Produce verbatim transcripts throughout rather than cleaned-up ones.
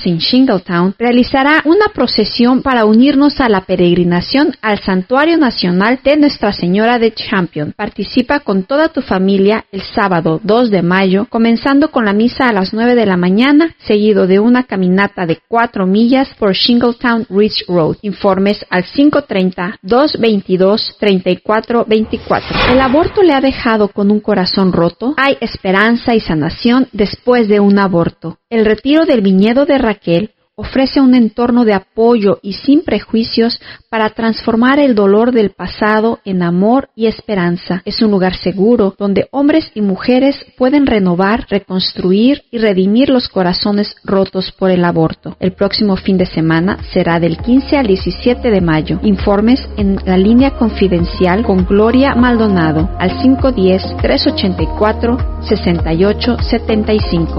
en Shingletown, realizará una procesión para unirnos a la peregrinación al Santuario Nacional de Nuestra Señora de Champion. Participa con toda tu familia el sábado dos de mayo, comenzando con la misa a las nueve de la mañana, seguido de una caminata de cuatro millas por Shingletown Ridge Road. Informes al cinco tres cero, dos dos dos, tres cuatro dos cuatro. ¿El aborto le ha dejado con un corazón roto? Hay esperanza y sanación después de un aborto. El retiro del viñedo de Raquel ofrece un entorno de apoyo y sin prejuicios para transformar el dolor del pasado en amor y esperanza. Es un lugar seguro donde hombres y mujeres pueden renovar, reconstruir y redimir los corazones rotos por el aborto. El próximo fin de semana será del quince al diecisiete de mayo. Informes en la línea confidencial con Gloria Maldonado al cinco uno cero, tres ocho cuatro, seis ocho siete cinco.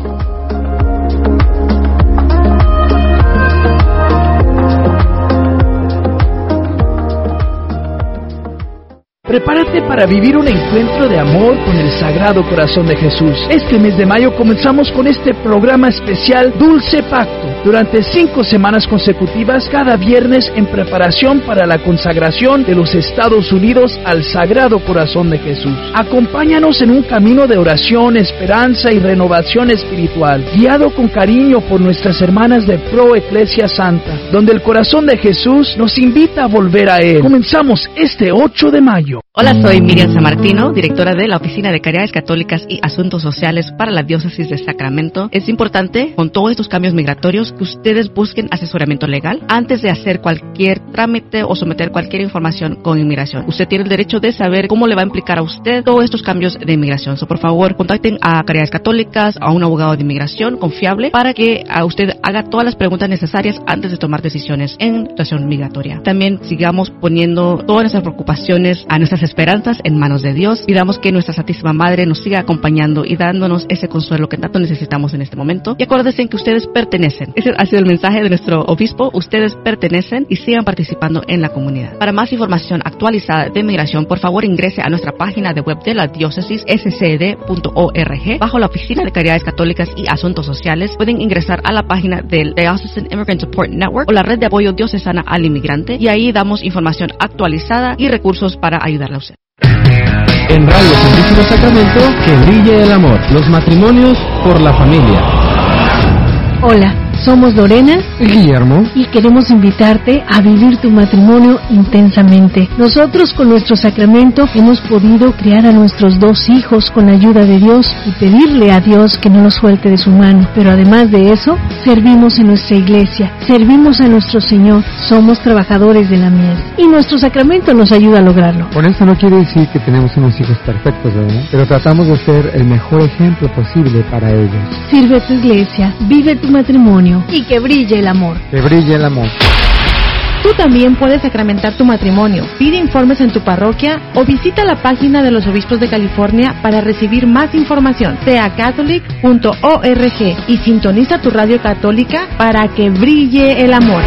Prepárate para vivir un encuentro de amor con el Sagrado Corazón de Jesús. Este mes de mayo comenzamos con este programa especial Dulce Pacto. Durante cinco semanas consecutivas, cada viernes en preparación para la consagración de los Estados Unidos al Sagrado Corazón de Jesús. Acompáñanos en un camino de oración, esperanza y renovación espiritual, guiado con cariño por nuestras hermanas de Pro Eclesia Santa, donde el Corazón de Jesús nos invita a volver a Él. Comenzamos este ocho de mayo. Hola, soy Miriam Sammartino, directora de la Oficina de Caridades Católicas y Asuntos Sociales para la Diócesis de Sacramento. Es importante, con todos estos cambios migratorios, que ustedes busquen asesoramiento legal antes de hacer cualquier trámite o someter cualquier información con inmigración. Usted tiene el derecho de saber cómo le va a implicar a usted todos estos cambios de inmigración. So, por favor, contacten a Caridades Católicas, a un abogado de inmigración confiable, para que a usted haga todas las preguntas necesarias antes de tomar decisiones en situación migratoria. También sigamos poniendo todas nuestras preocupaciones, a nuestras esperanzas en manos de Dios. Pidamos que nuestra Santísima Madre nos siga acompañando y dándonos ese consuelo que tanto necesitamos en este momento. Y acuérdense que ustedes pertenecen. Ese ha sido el mensaje de nuestro obispo. Ustedes pertenecen y sigan participando en la comunidad. Para más información actualizada de migración, por favor ingrese a nuestra página de web de la diócesis, s c d punto org. Bajo la Oficina de Caridades Católicas y Asuntos Sociales, pueden ingresar a la página del Diocesan Immigrant Support Network o la red de apoyo diocesana al inmigrante, y ahí damos información actualizada y recursos para ayudarle a usted. En Radio Santísimo Sacramento, que brille el amor. Los matrimonios por la familia. Hola, somos Lorena y Guillermo y queremos invitarte a vivir tu matrimonio intensamente. Nosotros con nuestro sacramento hemos podido criar a nuestros dos hijos con la ayuda de Dios y pedirle a Dios que no nos suelte de su mano. Pero además de eso, servimos en nuestra iglesia, servimos a nuestro Señor, somos trabajadores de la mies y nuestro sacramento nos ayuda a lograrlo. Con esto no quiere decir que tenemos unos hijos perfectos, ¿verdad? Pero tratamos de ser el mejor ejemplo posible para ellos. Sirve a tu iglesia, vive tu matrimonio y que brille el amor. Que brille el amor. Tú también puedes sacramentar tu matrimonio. Pide informes en tu parroquia o visita la página de los obispos de California para recibir más información. Sea catholic punto org y sintoniza tu radio católica para que brille el amor.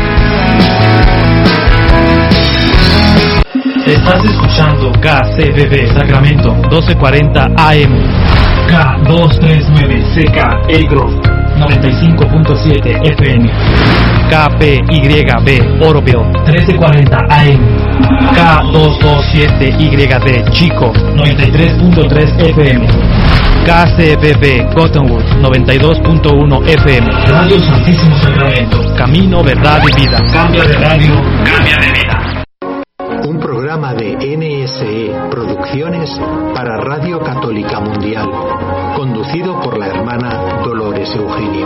Estás escuchando K C B B Sacramento doce cuarenta A M, K doscientos treinta y nueve C K El Grove noventa y cinco punto siete F M, K P Y B Oroville trece cuarenta A M, K doscientos veintisiete Y D Chico noventa y tres punto tres F M, K C B B Cottonwood noventa y dos punto uno F M. Radio Santísimo Sacramento, camino, verdad y vida. Cambia de radio, cambia de vida. Un programa de N S E Producciones para Radio Católica Mundial, conducido por la hermana Dolores Eugenio.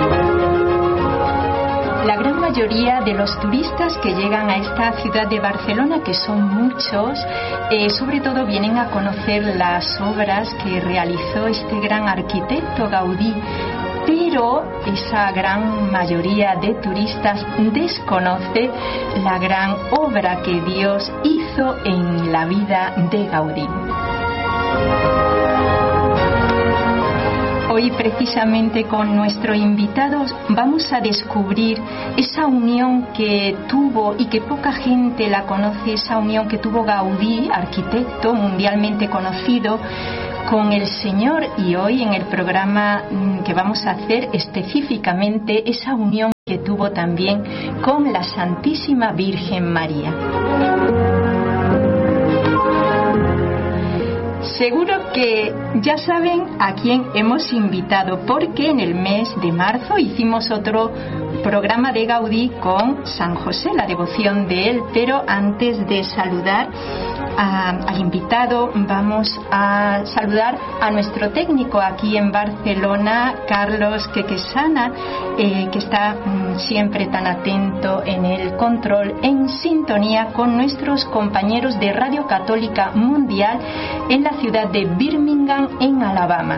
La gran mayoría de los turistas que llegan a esta ciudad de Barcelona, que son muchos, eh, sobre todo vienen a conocer las obras que realizó este gran arquitecto Gaudí. Pero esa gran mayoría de turistas desconoce la gran obra que Dios hizo en la vida de Gaudí. Hoy precisamente con nuestro invitado vamos a descubrir esa unión que tuvo y que poca gente la conoce, esa unión que tuvo Gaudí, arquitecto mundialmente conocido, con el Señor, y hoy en el programa que vamos a hacer específicamente esa unión que tuvo también con la Santísima Virgen María. Seguro que ya saben a quién hemos invitado, porque en el mes de marzo hicimos otro programa de Gaudí con San José, la devoción de él, pero antes de saludar a, al invitado, vamos a saludar a nuestro técnico aquí en Barcelona, Carlos Quequesana, eh, que está mm, siempre tan atento en el control, en sintonía con nuestros compañeros de Radio Católica Mundial en la ciudad de Birmingham, en Alabama.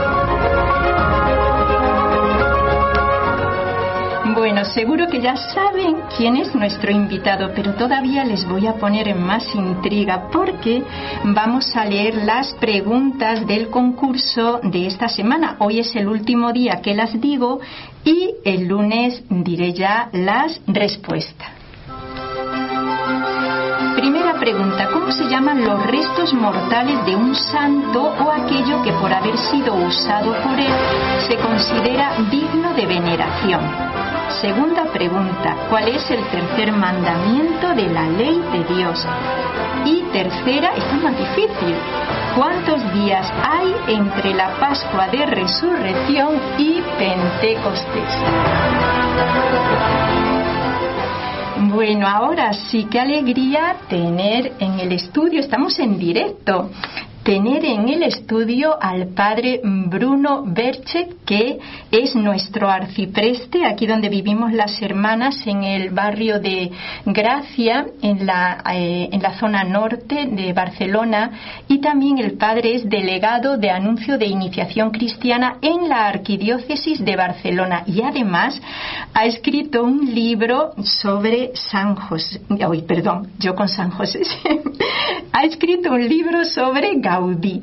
Bueno, seguro que ya saben quién es nuestro invitado, pero todavía les voy a poner en más intriga, porque vamos a leer las preguntas del concurso de esta semana. Hoy es el último día que las digo y el lunes diré ya las respuestas. Primera pregunta: ¿cómo se llaman los restos mortales de un santo o aquello que por haber sido usado por él se considera digno de veneración? Segunda pregunta: ¿cuál es el tercer mandamiento de la ley de Dios? Y tercera, esta es más difícil: ¿cuántos días hay entre la Pascua de Resurrección y Pentecostés? Bueno, ahora sí, qué alegría tener en el estudio, estamos en directo, tener en el estudio al padre Bruno Berchet, que es nuestro arcipreste, aquí donde vivimos las hermanas, en el barrio de Gracia, en la, eh, en la zona norte de Barcelona, y también el padre es delegado de anuncio de iniciación cristiana en la arquidiócesis de Barcelona, y además ha escrito un libro sobre San José, uy, perdón, yo con San José, ha escrito un libro sobre Gaudí.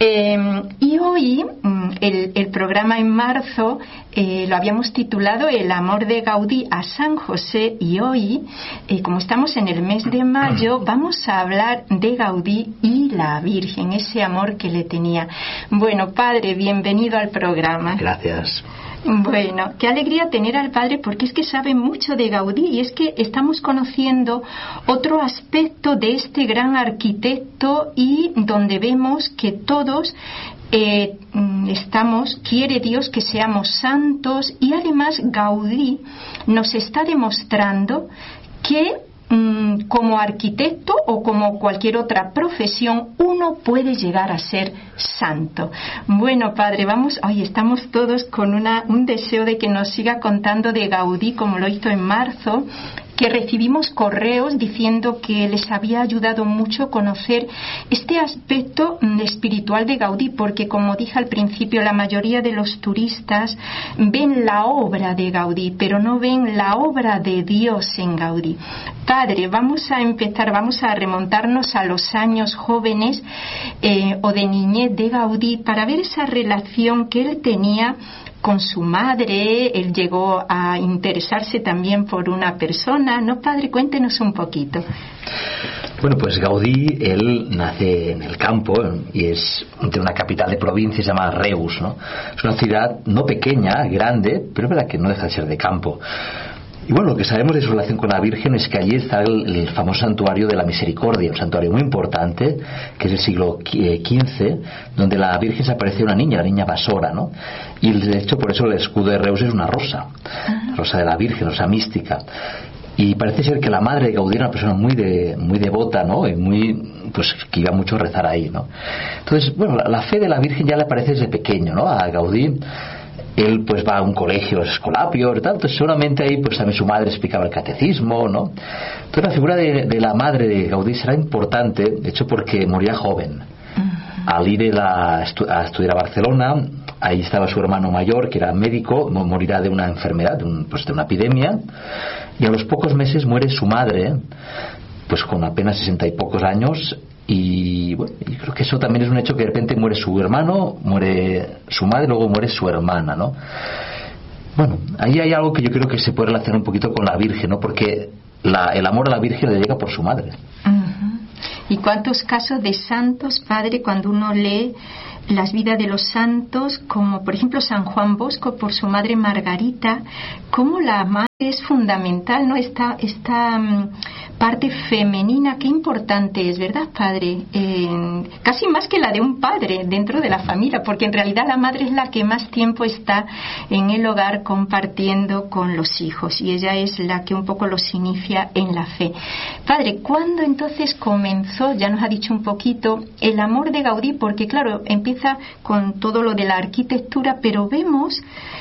Eh, y hoy, el, el programa en marzo, eh, lo habíamos titulado El amor de Gaudí a San José, y hoy, eh, como estamos en el mes de mayo, vamos a hablar de Gaudí y la Virgen, ese amor que le tenía. Bueno, padre, bienvenido al programa. Gracias. Bueno, qué alegría tener al padre, porque es que sabe mucho de Gaudí, y es que estamos conociendo otro aspecto de este gran arquitecto, y donde vemos que todos eh, estamos, quiere Dios que seamos santos, y además Gaudí nos está demostrando que como arquitecto o como cualquier otra profesión uno puede llegar a ser santo. Bueno, padre, vamos, hoy estamos todos con una, un deseo de que nos siga contando de Gaudí, como lo hizo en marzo, que recibimos correos diciendo que les había ayudado mucho conocer este aspecto espiritual de Gaudí, porque, como dije al principio, la mayoría de los turistas ven la obra de Gaudí, pero no ven la obra de Dios en Gaudí. Padre, vamos a empezar, vamos a remontarnos a los años jóvenes eh, o de niñez de Gaudí, para ver esa relación que él tenía con su madre. Él llegó a interesarse también por una persona, ¿no, padre? Cuéntenos un poquito. Bueno, pues Gaudí, él nace en el campo y es de una capital de provincia llamada Reus, ¿no? Es una ciudad no pequeña, grande, pero es verdad que no deja de ser de campo. Y bueno, lo que sabemos de su relación con la Virgen es que allí está el, el famoso santuario de la Misericordia, un santuario muy importante, que es del siglo quince, donde la Virgen se aparece una niña, la niña Basora, ¿no? Y de hecho por eso el escudo de Reus es una rosa, rosa de la Virgen, rosa mística. Y parece ser que la madre de Gaudí era una persona muy de, muy devota, ¿no? Y muy, pues, que iba mucho a rezar ahí, ¿no? Entonces, bueno, la, la fe de la Virgen ya le aparece desde pequeño, ¿no? A Gaudí. Él pues va a un colegio escolapio y tal, entonces seguramente ahí pues también su madre explicaba el catecismo, ¿no? Entonces la figura de, de la madre de Gaudí será importante, de hecho, porque moría joven. Al ir a, estu- a estudiar a Barcelona, ahí estaba su hermano mayor, que era médico, morirá de una enfermedad, de, un, pues de una epidemia, y a los pocos meses muere su madre, pues con apenas sesenta y pocos años. Y bueno, y creo que eso también es un hecho, que de repente muere su hermano, muere su madre, luego muere su hermana, ¿no? Bueno, ahí hay algo que yo creo que se puede relacionar un poquito con la Virgen, ¿no? Porque la, el amor a la Virgen le llega por su madre. Uh-huh. ¿Y cuántos casos de santos, padre, cuando uno lee las vidas de los santos, como por ejemplo San Juan Bosco por su madre Margarita, cómo la madre es fundamental, ¿no? Esta, esta um, parte femenina, qué importante es, ¿verdad, padre? Eh, casi más que la de un padre dentro de la familia, porque en realidad la madre es la que más tiempo está en el hogar compartiendo con los hijos, y ella es la que un poco los inicia en la fe. Padre, ¿cuándo entonces comenzó, ya nos ha dicho un poquito, el amor de Gaudí? Porque claro, empieza con todo lo de la arquitectura, pero vemos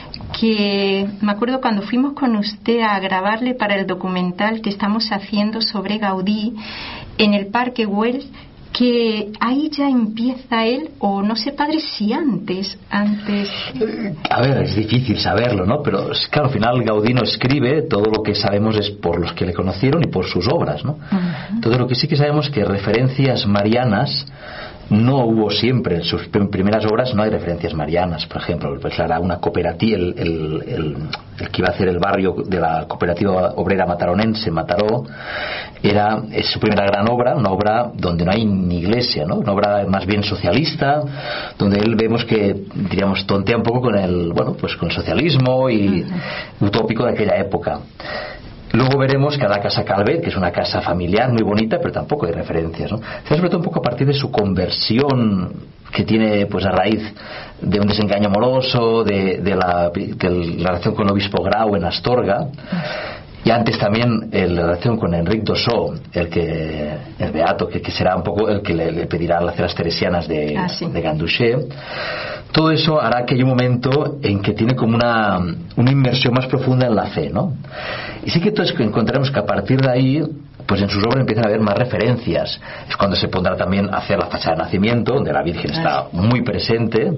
que, me acuerdo cuando fuimos con usted a grabarle para el documental que estamos haciendo sobre Gaudí en el Parque Güell, que ahí ya empieza él, o no sé, padre, si antes, antes... A ver, es difícil saberlo, ¿no? Pero claro, al final Gaudí no escribe, todo lo que sabemos es por los que le conocieron y por sus obras, ¿no? Uh-huh. Todo lo que sí que sabemos es que referencias marianas no hubo siempre. En sus primeras obras no hay referencias marianas. Por ejemplo, pues era una cooperativa, el, el, el, el que iba a hacer el barrio de la cooperativa obrera mataronense, Mataró, era es su primera gran obra, una obra donde no hay ni iglesia, ¿no? Una obra más bien socialista, donde él vemos que, diríamos, tontea un poco con el, bueno, pues con el socialismo y uh-huh. utópico de aquella época. Luego veremos que la Casa Calvet, que es una casa familiar muy bonita, pero tampoco hay referencias, ¿no? Sobre todo un poco a partir de su conversión que tiene, pues, a raíz de un desengaño amoroso, de, de, la, de la relación con el obispo Grau en Astorga, y antes también la relación con Enric d'Ossó, el que el beato, que, que será un poco el que le, le pedirá las ceras teresianas de, ah, sí. de Ganduxer. Todo eso hará que haya un momento en que tiene como una, una inmersión más profunda en la fe, ¿no? Y sí que entonces encontraremos que a partir de ahí, pues en sus obras empiezan a haber más referencias. Es cuando se pondrá también a hacer la fachada de nacimiento, donde la Virgen está muy presente.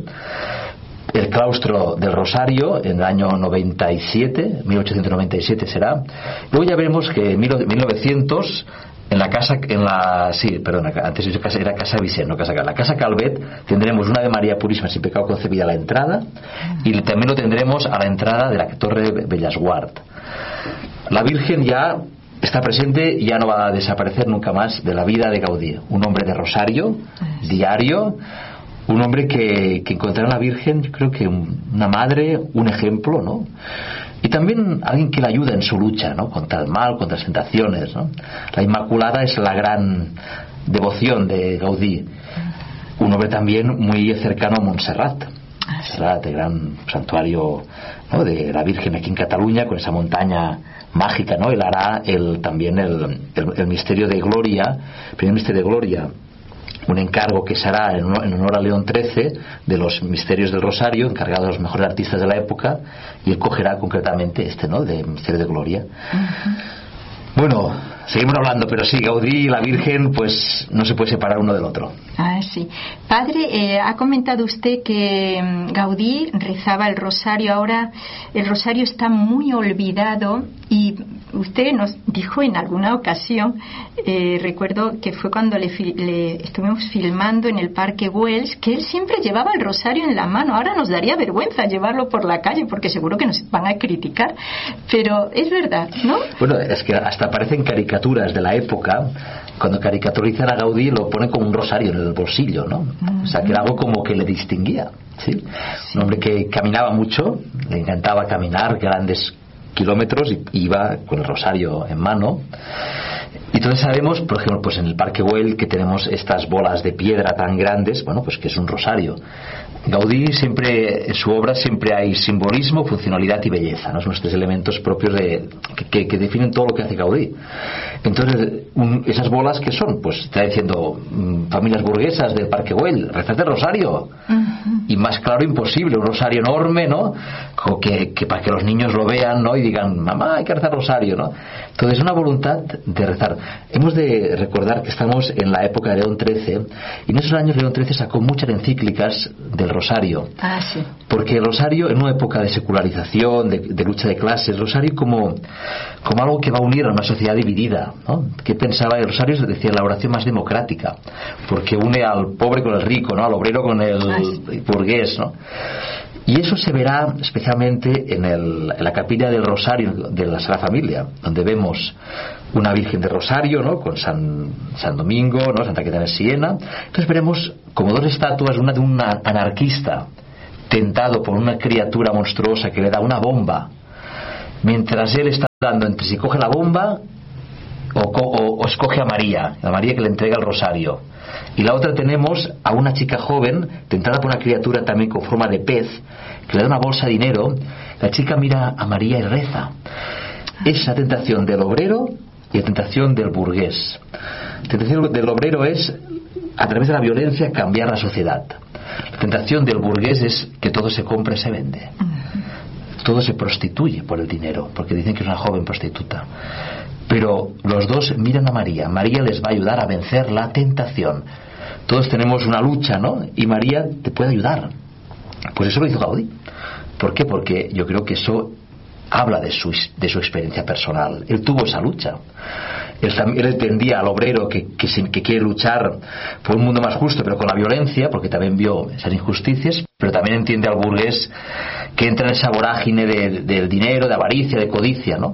El claustro del Rosario en el año noventa y siete, mil ochocientos noventa y siete será. Luego ya veremos que en mil novecientos en la casa, en la, sí, perdón, antes era Casa Vicent, no Casa Calvet. La Casa Calvet tendremos una de María Purísima sin pecado concebida a la entrada, y también lo tendremos a la entrada de la Torre Bellesguard. La Virgen ya está presente y ya no va a desaparecer nunca más de la vida de Gaudí. Un hombre de rosario diario, un hombre que, que encontrará en la Virgen, yo creo que un, una madre, un ejemplo, ¿no? Y también alguien que le ayuda en su lucha, ¿no? Contra el mal, contra las tentaciones, ¿no? La Inmaculada es la gran devoción de Gaudí. Un hombre también muy cercano a Montserrat. Montserrat, el gran santuario, ¿no? De la Virgen aquí en Cataluña, con esa montaña mágica, ¿no? Él hará el, también el, el, el misterio de Gloria, el primer misterio de Gloria, un encargo que se hará en honor a León trece de los misterios del Rosario, encargado de los mejores artistas de la época, y él cogerá concretamente este, ¿no?, de misterio de Gloria. Uh-huh. Bueno, seguimos hablando, pero sí, Gaudí y la Virgen, pues no se puede separar uno del otro. Ah, sí. Padre, eh, ha comentado usted que Gaudí rezaba el rosario. Ahora el rosario está muy olvidado, y usted nos dijo en alguna ocasión, eh, recuerdo que fue cuando le, le estuvimos filmando en el Parque Güell, que él siempre llevaba el rosario en la mano. Ahora nos daría vergüenza llevarlo por la calle, porque seguro que nos van a criticar, pero es verdad, ¿no? Bueno, es que hasta aparecen caricaturas de la época. Cuando caricaturizan a Gaudí lo ponen como un rosario en el bolsillo, ¿no? Uh-huh. O sea, que era algo como que le distinguía, ¿sí? Sí. Un hombre que caminaba mucho, le encantaba caminar grandes kilómetros y iba con el rosario en mano. Y entonces sabemos, por ejemplo, pues en el Parque Güell, que tenemos estas bolas de piedra tan grandes, bueno, pues que es un rosario. Gaudí siempre, en su obra siempre hay simbolismo, funcionalidad y belleza, ¿no? Son estos elementos propios de que, que, que definen todo lo que hace Gaudí. Entonces, un, esas bolas, ¿qué son? Pues está diciendo, mmm, familias burguesas del Parque Güell, rezad el rosario. Uh-huh. Y más claro imposible, un rosario enorme, ¿no? Que, que para que los niños lo vean, ¿no? Y digan, mamá, hay que rezar rosario, ¿no? Entonces, una voluntad de rezar. Hemos de recordar que estamos en la época de León trece, y en esos años León trece sacó muchas encíclicas del rosario. Ah, sí. Porque el rosario, en una época de secularización, de, de lucha de clases, el rosario como, como algo que va a unir a una sociedad dividida, ¿no? Que pensaba, el rosario es decir, la oración más democrática, porque une al pobre con el rico, ¿no? Al obrero con el ah, sí. burgués, ¿no? Y eso se verá especialmente en, el, en la capilla del Rosario de la Sagrada Familia, donde vemos una Virgen de Rosario, ¿no?, con San, San Domingo, ¿no?, Santa Catarina de Siena. Entonces veremos como dos estatuas, una de un anarquista tentado por una criatura monstruosa que le da una bomba, mientras él está dando entre si coge la bomba o, o, o escoge a María, a María que le entrega el rosario. Y la otra tenemos a una chica joven tentada por una criatura también con forma de pez que le da una bolsa de dinero. La chica mira a María y reza. Es la tentación del obrero y la tentación del burgués. La tentación del obrero es, a través de la violencia, cambiar la sociedad. La tentación del burgués es que todo se compra y se vende. Todo se prostituye por el dinero, porque dicen que es una joven prostituta. Pero los dos miran a María. María les va a ayudar a vencer la tentación. Todos tenemos una lucha, ¿no? Y María te puede ayudar. Pues eso lo hizo Gaudí. ¿Por qué? Porque yo creo que eso habla de su, de su experiencia personal. Él tuvo esa lucha. Él, él entendía al obrero que, que, que quiere luchar por un mundo más justo, pero con la violencia, porque también vio esas injusticias, pero también entiende al burgués que entra en esa vorágine de, del dinero, de avaricia, de codicia, ¿no?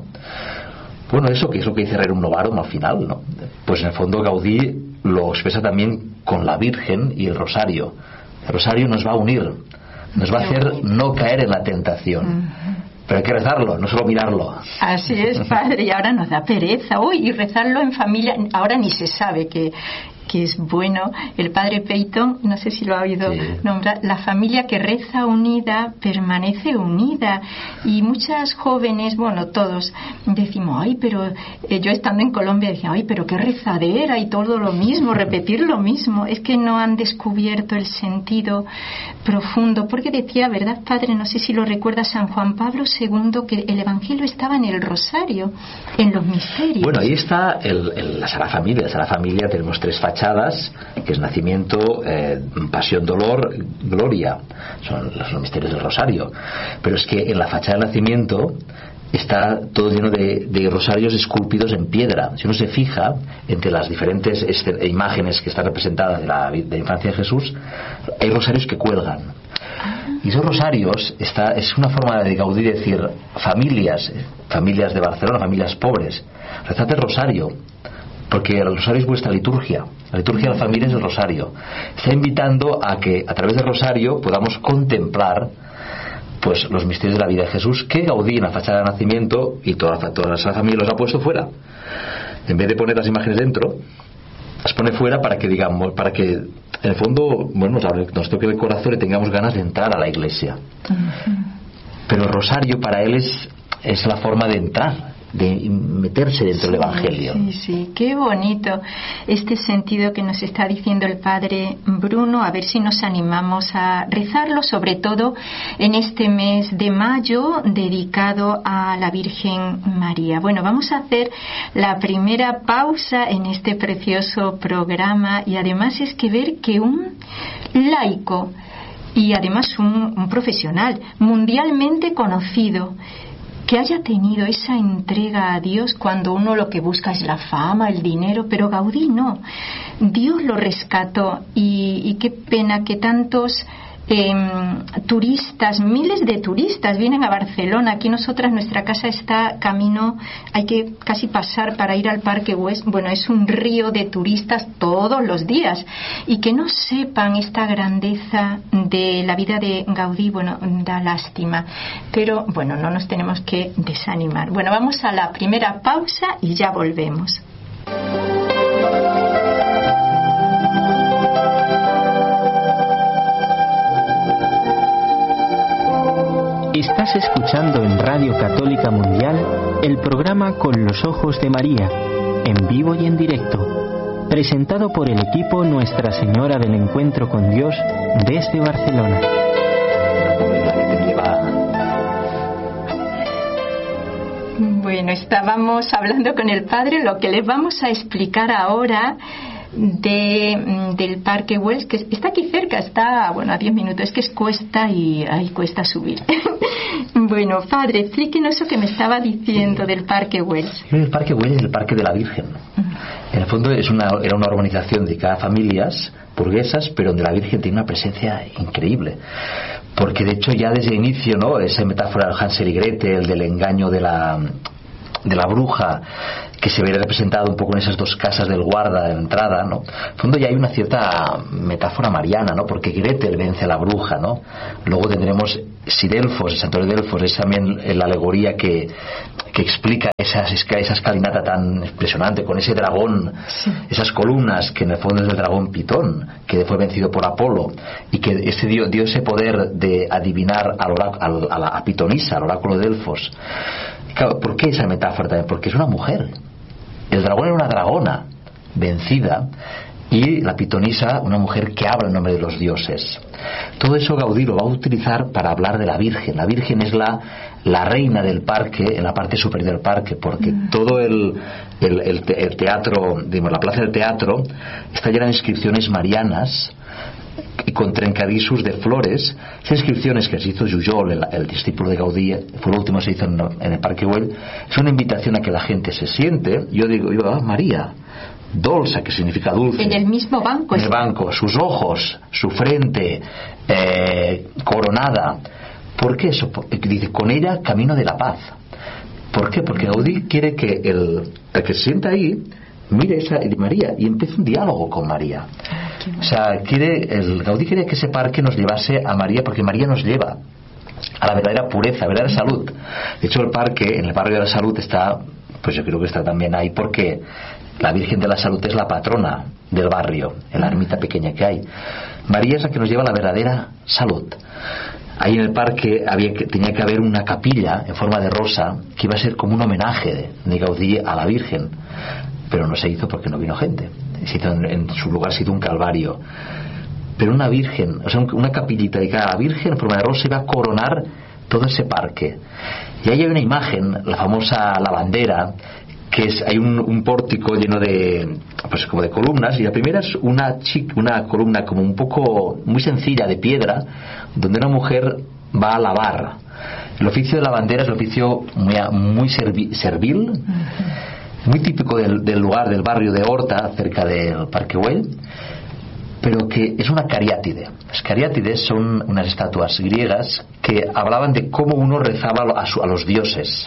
Bueno, eso que es lo que dice Rerum Novarum al final, ¿no? Pues en el fondo Gaudí lo expresa también con la Virgen y el Rosario. El Rosario nos va a unir, nos va a hacer no caer en la tentación. Pero hay que rezarlo, no solo mirarlo. Así es, padre, y ahora nos da pereza. Uy, y rezarlo en familia, ahora ni se sabe que, que es bueno. El padre Peyton, no sé si lo ha oído sí. nombrar, la familia que reza unida permanece unida. Y muchas jóvenes, bueno, todos decimos, ay, pero eh, yo estando en Colombia decía, ay, pero qué rezadera y todo lo mismo, repetir lo mismo. Es que no han descubierto el sentido profundo, porque decía, ¿verdad, padre? No sé si lo recuerda San Juan Pablo segundo, que el Evangelio estaba en el Rosario, en los misterios. Bueno, ahí está el, el, la Sagrada Familia. La Sagrada Familia tenemos tres fachadas, que es nacimiento, eh, pasión, dolor, gloria. Son los, los misterios del Rosario. Pero es que en la fachada del nacimiento está todo lleno de, de rosarios esculpidos en piedra. Si uno se fija entre las diferentes este, imágenes que están representadas de la, de la infancia de Jesús, hay rosarios que cuelgan. Y esos rosarios está, es una forma de Gaudí decir, familias, familias de Barcelona, familias pobres, rezad el rosario, porque el rosario es vuestra liturgia. La liturgia de la familia es el rosario. Está invitando a que a través del rosario podamos contemplar pues los misterios de la vida de Jesús, que Gaudí en la fachada de nacimiento y toda, toda la familia los ha puesto fuera. En vez de poner las imágenes dentro, las pone fuera para que digamos, para que en el fondo, bueno, nos, nos toque el corazón y tengamos ganas de entrar a la iglesia. Uh-huh. Pero el rosario para él es, es la forma de entrar, de meterse dentro sí, del Evangelio. Sí, sí, qué bonito este sentido que nos está diciendo el padre Bruno. A ver si nos animamos a rezarlo, sobre todo en este mes de mayo dedicado a la Virgen María. Bueno, vamos a hacer la primera pausa en este precioso programa, y además es que ver que un laico y además un, un profesional mundialmente conocido, que haya tenido esa entrega a Dios cuando uno lo que busca es la fama, el dinero, pero Gaudí no. Dios lo rescató, y, y qué pena que tantos eh, turistas, miles de turistas vienen a Barcelona. Aquí nosotras, nuestra casa está camino, hay que casi pasar para ir al Parque Güell. Bueno, es un río de turistas todos los días, y que no sepan esta grandeza de la vida de Gaudí, bueno, da lástima. Pero bueno, no nos tenemos que desanimar. Bueno, vamos a la primera pausa y ya volvemos. Estás escuchando en Radio Católica Mundial el programa Con los Ojos de María, en vivo y en directo, presentado por el equipo Nuestra Señora del Encuentro con Dios desde Barcelona. Bueno, estábamos hablando con el padre. Lo que les vamos a explicar ahora de del Parque Güell, que está aquí cerca, está, bueno, a diez minutos, es que es cuesta y ahí cuesta subir. Bueno, padre, explíquenos eso que me estaba diciendo del Parque Güell. El Parque Güell es el Parque de la Virgen. En el fondo es una, era una urbanización dedicada a familias burguesas, pero donde la Virgen tiene una presencia increíble. porque de hecho ya desde el inicio, ¿no?, esa metáfora del Hansel y Gretel, del engaño de la de la bruja, que se ve representado un poco en esas dos casas del guarda de entrada, ¿no? En el fondo ya hay una cierta metáfora mariana, ¿no?, porque Gretel vence a la bruja, ¿no? Luego tendremos si Delfos, el santuario de Delfos, es también la alegoría que, que explica esas, esa escalinata tan impresionante con ese dragón, sí. esas columnas, que en el fondo es el dragón Pitón, que fue vencido por Apolo, y que ese dio, dio ese poder de adivinar al oráculo, a, la, a Pitonisa, al oráculo de Delfos. Claro, ¿por qué esa metáfora también? Porque es una mujer. El dragón era una dragona vencida, y la pitonisa una mujer que habla en nombre de los dioses. Todo eso Gaudí lo va a utilizar para hablar de la Virgen. La Virgen es la, la reina del parque, en la parte superior del parque, porque mm. todo el, el, el, el teatro, digamos, la plaza del teatro está llena de inscripciones marianas y con trencadissos de flores. Esas inscripciones que se hizo Jujol, el, el discípulo de Gaudí, fue lo último que se hizo en, en el Parque Güell, es una invitación a que la gente se siente. Yo digo, yo, ah, María Dolsa, que significa dulce, en el mismo banco, en el banco, sus ojos, su frente eh, coronada. ¿Por qué eso? Porque dice, con ella camino de la paz. ¿Por qué? Porque Gaudí quiere que el, el que se sienta ahí mire esa María y empiece un diálogo con María. O sea, quiere, el Gaudí quería que ese parque nos llevase a María, porque María nos lleva a la verdadera pureza, a la verdadera salud. De hecho, el parque, en el barrio de la Salud, está, pues yo creo que está también ahí porque la Virgen de la Salud es la patrona del barrio, en la ermita pequeña que hay. María es la que nos lleva a la verdadera salud. Ahí en el parque había que, tenía que haber una capilla en forma de rosa que iba a ser como un homenaje de, de Gaudí a la Virgen, pero no se hizo porque no vino gente. Se hizo en, en su lugar se hizo un calvario. Pero una virgen, o sea, una capillita dedicada a la Virgen en forma de rosa iba a coronar todo ese parque. Y ahí hay una imagen, la famosa lavandera, que es, hay un, un pórtico lleno de, pues como de columnas, y la primera es una chic, una columna como un poco muy sencilla de piedra, donde una mujer va a lavar. El oficio de lavandera es un oficio muy, muy servi, servil, uh-huh. muy típico del, del lugar, del barrio de Horta, cerca del Parque Güell, pero que es una cariátide. Las cariátides son unas estatuas griegas que hablaban de cómo uno rezaba a, su, a los dioses.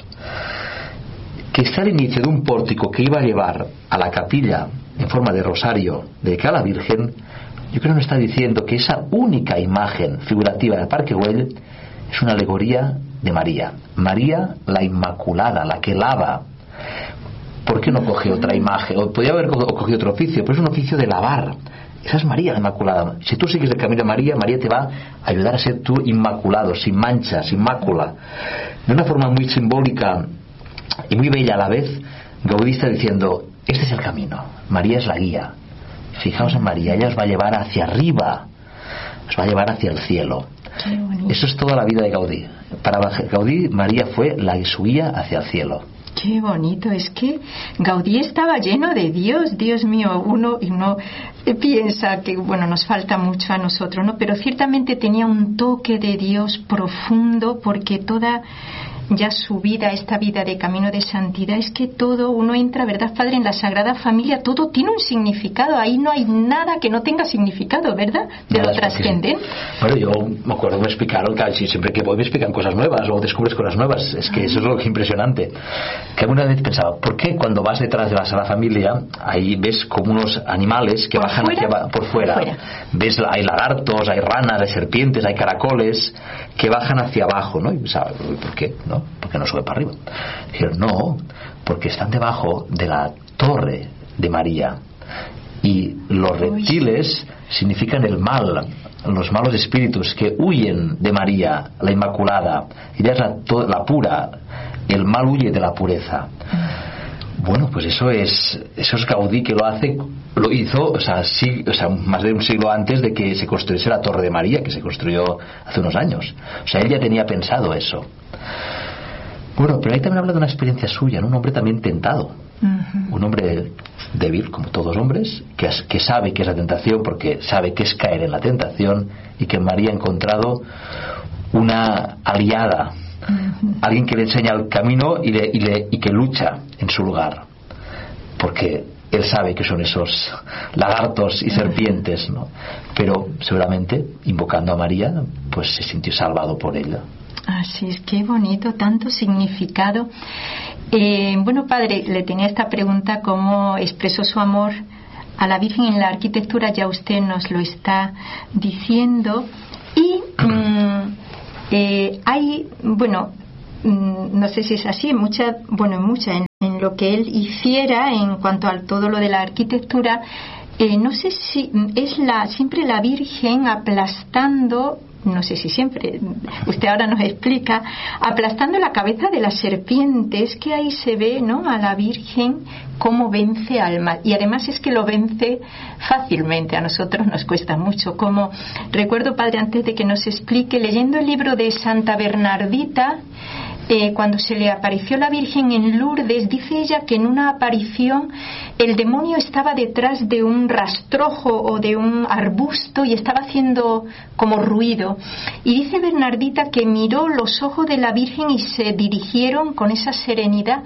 Que está al inicio de un pórtico que iba a llevar a la capilla en forma de rosario dedicada a la Virgen, yo creo que nos está diciendo que esa única imagen figurativa del Parque Güell es una alegoría de María. María la Inmaculada, la que lava. ¿Por qué no coge otra imagen? O podría haber cogido otro oficio, pero es un oficio de lavar. Esa es María la Inmaculada. Si tú sigues el camino de María, María te va a ayudar a ser tú inmaculado, sin mancha, sin mácula. De una forma muy simbólica y muy bella a la vez, Gaudí está diciendo, este es el camino, María es la guía. Fijaos en María, ella os va a llevar hacia arriba, os va a llevar hacia el cielo. Eso es toda la vida de Gaudí. Para Gaudí, María fue la su guía hacia el cielo. Qué bonito, es que Gaudí estaba lleno de Dios, Dios mío, uno y uno piensa que, bueno, nos falta mucho a nosotros, ¿no? Pero ciertamente tenía un toque de Dios profundo, porque toda ya su vida, esta vida de camino de santidad, es que todo, uno entra, ¿verdad, Padre?, en la Sagrada Familia, todo tiene un significado, ahí no hay nada que no tenga significado, ¿verdad?, de lo trascendente. Bueno, yo me acuerdo, me explicaron, que siempre que voy me explican cosas nuevas, o descubres cosas nuevas, es que eso es lo que es impresionante. Que alguna vez pensaba, ¿por qué cuando vas detrás de la Sagrada Familia, ahí ves como unos animales que ¿Por bajan fuera? hacia, por fuera? Por fuera. Ves, hay lagartos, hay ranas, hay serpientes, hay caracoles, que bajan hacia abajo, ¿no? Y pensaba, ¿por qué? ¿No? Porque no sube para arriba. Dijeron, no, porque están debajo de la torre de María, y los reptiles significan el mal, los malos espíritus que huyen de María, la Inmaculada. Ella es la, to- la pura, el mal huye de la pureza. Bueno, pues eso es eso es Gaudí, que lo hace, lo hizo, o sea, sí, o sea, más de un siglo antes de que se construyese la Torre de María, que se construyó hace unos años. O sea, él ya tenía pensado eso. Bueno, pero ahí también habla de una experiencia suya, ¿no? Un hombre también tentado, uh-huh. un hombre débil, como todos los hombres, que, que sabe que es la tentación, porque sabe que es caer en la tentación, y que en María ha encontrado una aliada, uh-huh. alguien que le enseña el camino y, le, y, le, y que lucha en su lugar, porque él sabe que son esos lagartos y serpientes, ¿no? Pero seguramente invocando a María pues se sintió salvado por ella. Así es, qué bonito, tanto significado. Eh, bueno, padre, le tenía esta pregunta: ¿cómo expresó su amor a la Virgen en la arquitectura? Ya usted nos lo está diciendo. Y mmm, eh, hay, bueno, mmm, no sé si es así, mucha, bueno, mucha en, en lo que él hiciera en cuanto a todo lo de la arquitectura. Eh, no sé si es la siempre la Virgen aplastando, no sé si siempre, usted ahora nos explica, aplastando la cabeza de las serpientes, que ahí se ve, ¿no?, a la Virgen cómo vence al mal. Y además es que lo vence fácilmente, a nosotros nos cuesta mucho. Como recuerdo, padre, antes de que nos explique, leyendo el libro de Santa Bernardita, Eh, cuando se le apareció la Virgen en Lourdes, dice ella que en una aparición el demonio estaba detrás de un rastrojo o de un arbusto y estaba haciendo como ruido, y dice Bernardita que miró los ojos de la Virgen y se dirigieron con esa serenidad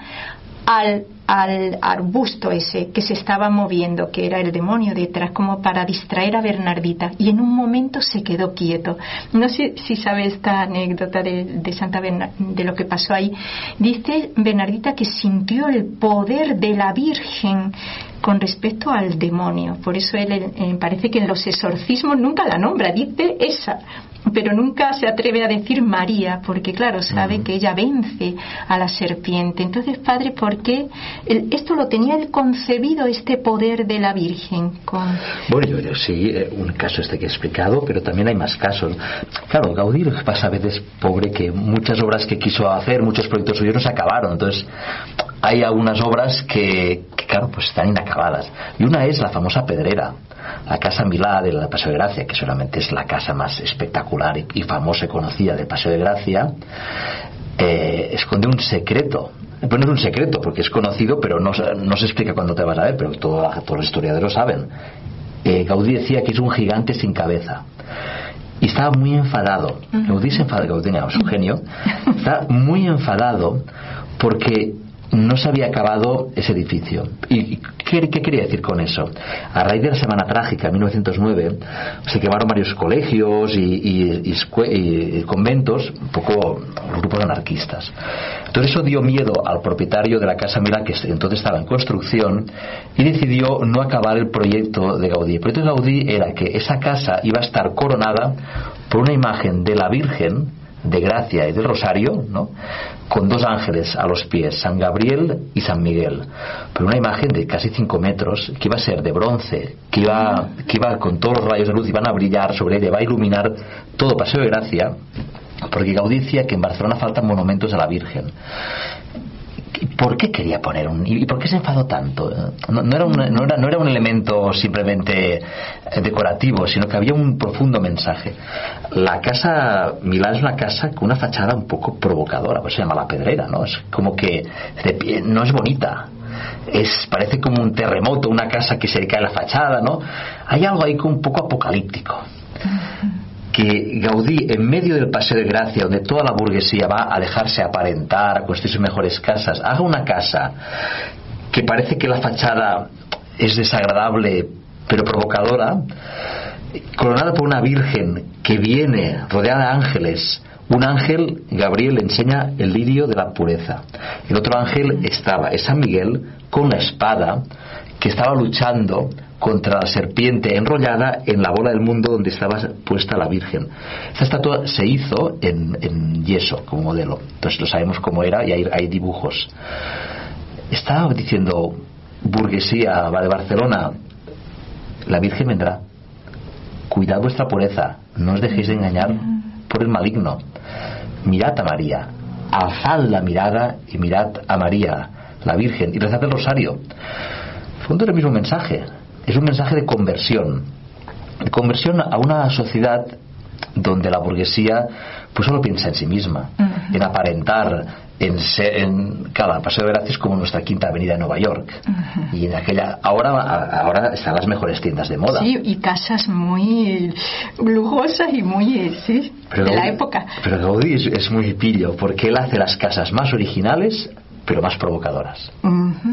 al, al arbusto ese que se estaba moviendo, que era el demonio detrás, como para distraer a Bernardita, y en un momento se quedó quieto. No sé si sabe esta anécdota de, de Santa Bernardita, de lo que pasó ahí. Dice Bernardita que sintió el poder de la Virgen con respecto al demonio. Por eso él eh, parece que en los exorcismos nunca la nombra, dice esa, pero nunca se atreve a decir María, porque claro, sabe uh-huh. que ella vence a la serpiente. Entonces, padre, ¿por qué el, esto lo tenía él concebido, este poder de la Virgen? Con... Bueno, yo, yo sí, un caso este que he explicado, pero también hay más casos. Claro, Gaudí lo que pasa a veces, pobre, que muchas obras que quiso hacer, muchos proyectos suyos no se acabaron. Entonces, hay algunas obras que, que claro, pues están inacabadas. Y una es la famosa Pedrera, la Casa Milá de la Paseo de Gracia, que seguramente es la casa más espectacular y, y famosa y conocida del Paseo de Gracia. Eh, esconde un secreto. Pues no es un secreto, porque es conocido, pero no, no se explica cuándo te vas a ver, pero todo, todos los historiadores saben. Eh, Gaudí decía que es un gigante sin cabeza. Y estaba muy enfadado. Uh-huh. Gaudí se enfada, Gaudí es un genio. Está muy enfadado porque no se había acabado ese edificio. ¿Y qué, qué quería decir con eso? A raíz de la Semana Trágica, en mil novecientos nueve, se quemaron varios colegios y, y, y, y, y conventos, un poco grupos anarquistas. Entonces eso dio miedo al propietario de la Casa Milá, que entonces estaba en construcción, y decidió no acabar el proyecto de Gaudí. El proyecto de Gaudí era que esa casa iba a estar coronada por una imagen de la Virgen de Gracia y del Rosario, ¿no?, con dos ángeles a los pies, San Gabriel y San Miguel, pero una imagen de casi cinco metros, que iba a ser de bronce, que iba, que iba con todos los rayos de luz, iban a brillar sobre ella, va a iluminar todo Paseo de Gracia, porque Gaudí decía que en Barcelona faltan monumentos a la Virgen. ¿Por qué quería poner un...? ¿Y por qué se enfadó tanto? No, no, era un, no, era, no era un elemento simplemente decorativo, sino que había un profundo mensaje. La Casa Milá es una casa con una fachada un poco provocadora, pues se llama La Pedrera, ¿no? Es como que de pie, no es bonita. Es, parece como un terremoto, una casa que se le cae la fachada, ¿no? Hay algo ahí como un poco apocalíptico. Que Gaudí, en medio del Paseo de Gracia, donde toda la burguesía va a dejarse aparentar, a construir sus mejores casas, haga una casa que parece que la fachada es desagradable pero provocadora, coronada por una Virgen que viene rodeada de ángeles. Un ángel, Gabriel, le enseña el lirio de la pureza. El otro ángel estaba, es San Miguel, con la espada, que estaba luchando contra la serpiente enrollada en la bola del mundo donde estaba puesta la Virgen. Esta estatua se hizo en, en yeso como modelo, entonces lo sabemos cómo era y hay, hay dibujos. Estaba diciendo, burguesía de Barcelona, la Virgen vendrá, cuidad vuestra pureza, no os dejéis de engañar por el maligno. Mirad a María, alzad la mirada y mirad a María, la Virgen, y rezad el rosario. Fondo el mismo mensaje. Es un mensaje de conversión, de conversión a una sociedad donde la burguesía pues solo piensa en sí misma, uh-huh. en aparentar, en ser, en cada Paseo de Gracia es como nuestra Quinta Avenida de Nueva York, uh-huh. y en aquella ahora ahora están las mejores tiendas de moda. Sí, y casas muy lujosas y muy sí, pero de Gaudí, la época. Pero Gaudí es, es muy pillo porque él hace las casas más originales pero más provocadoras. Uh-huh. Por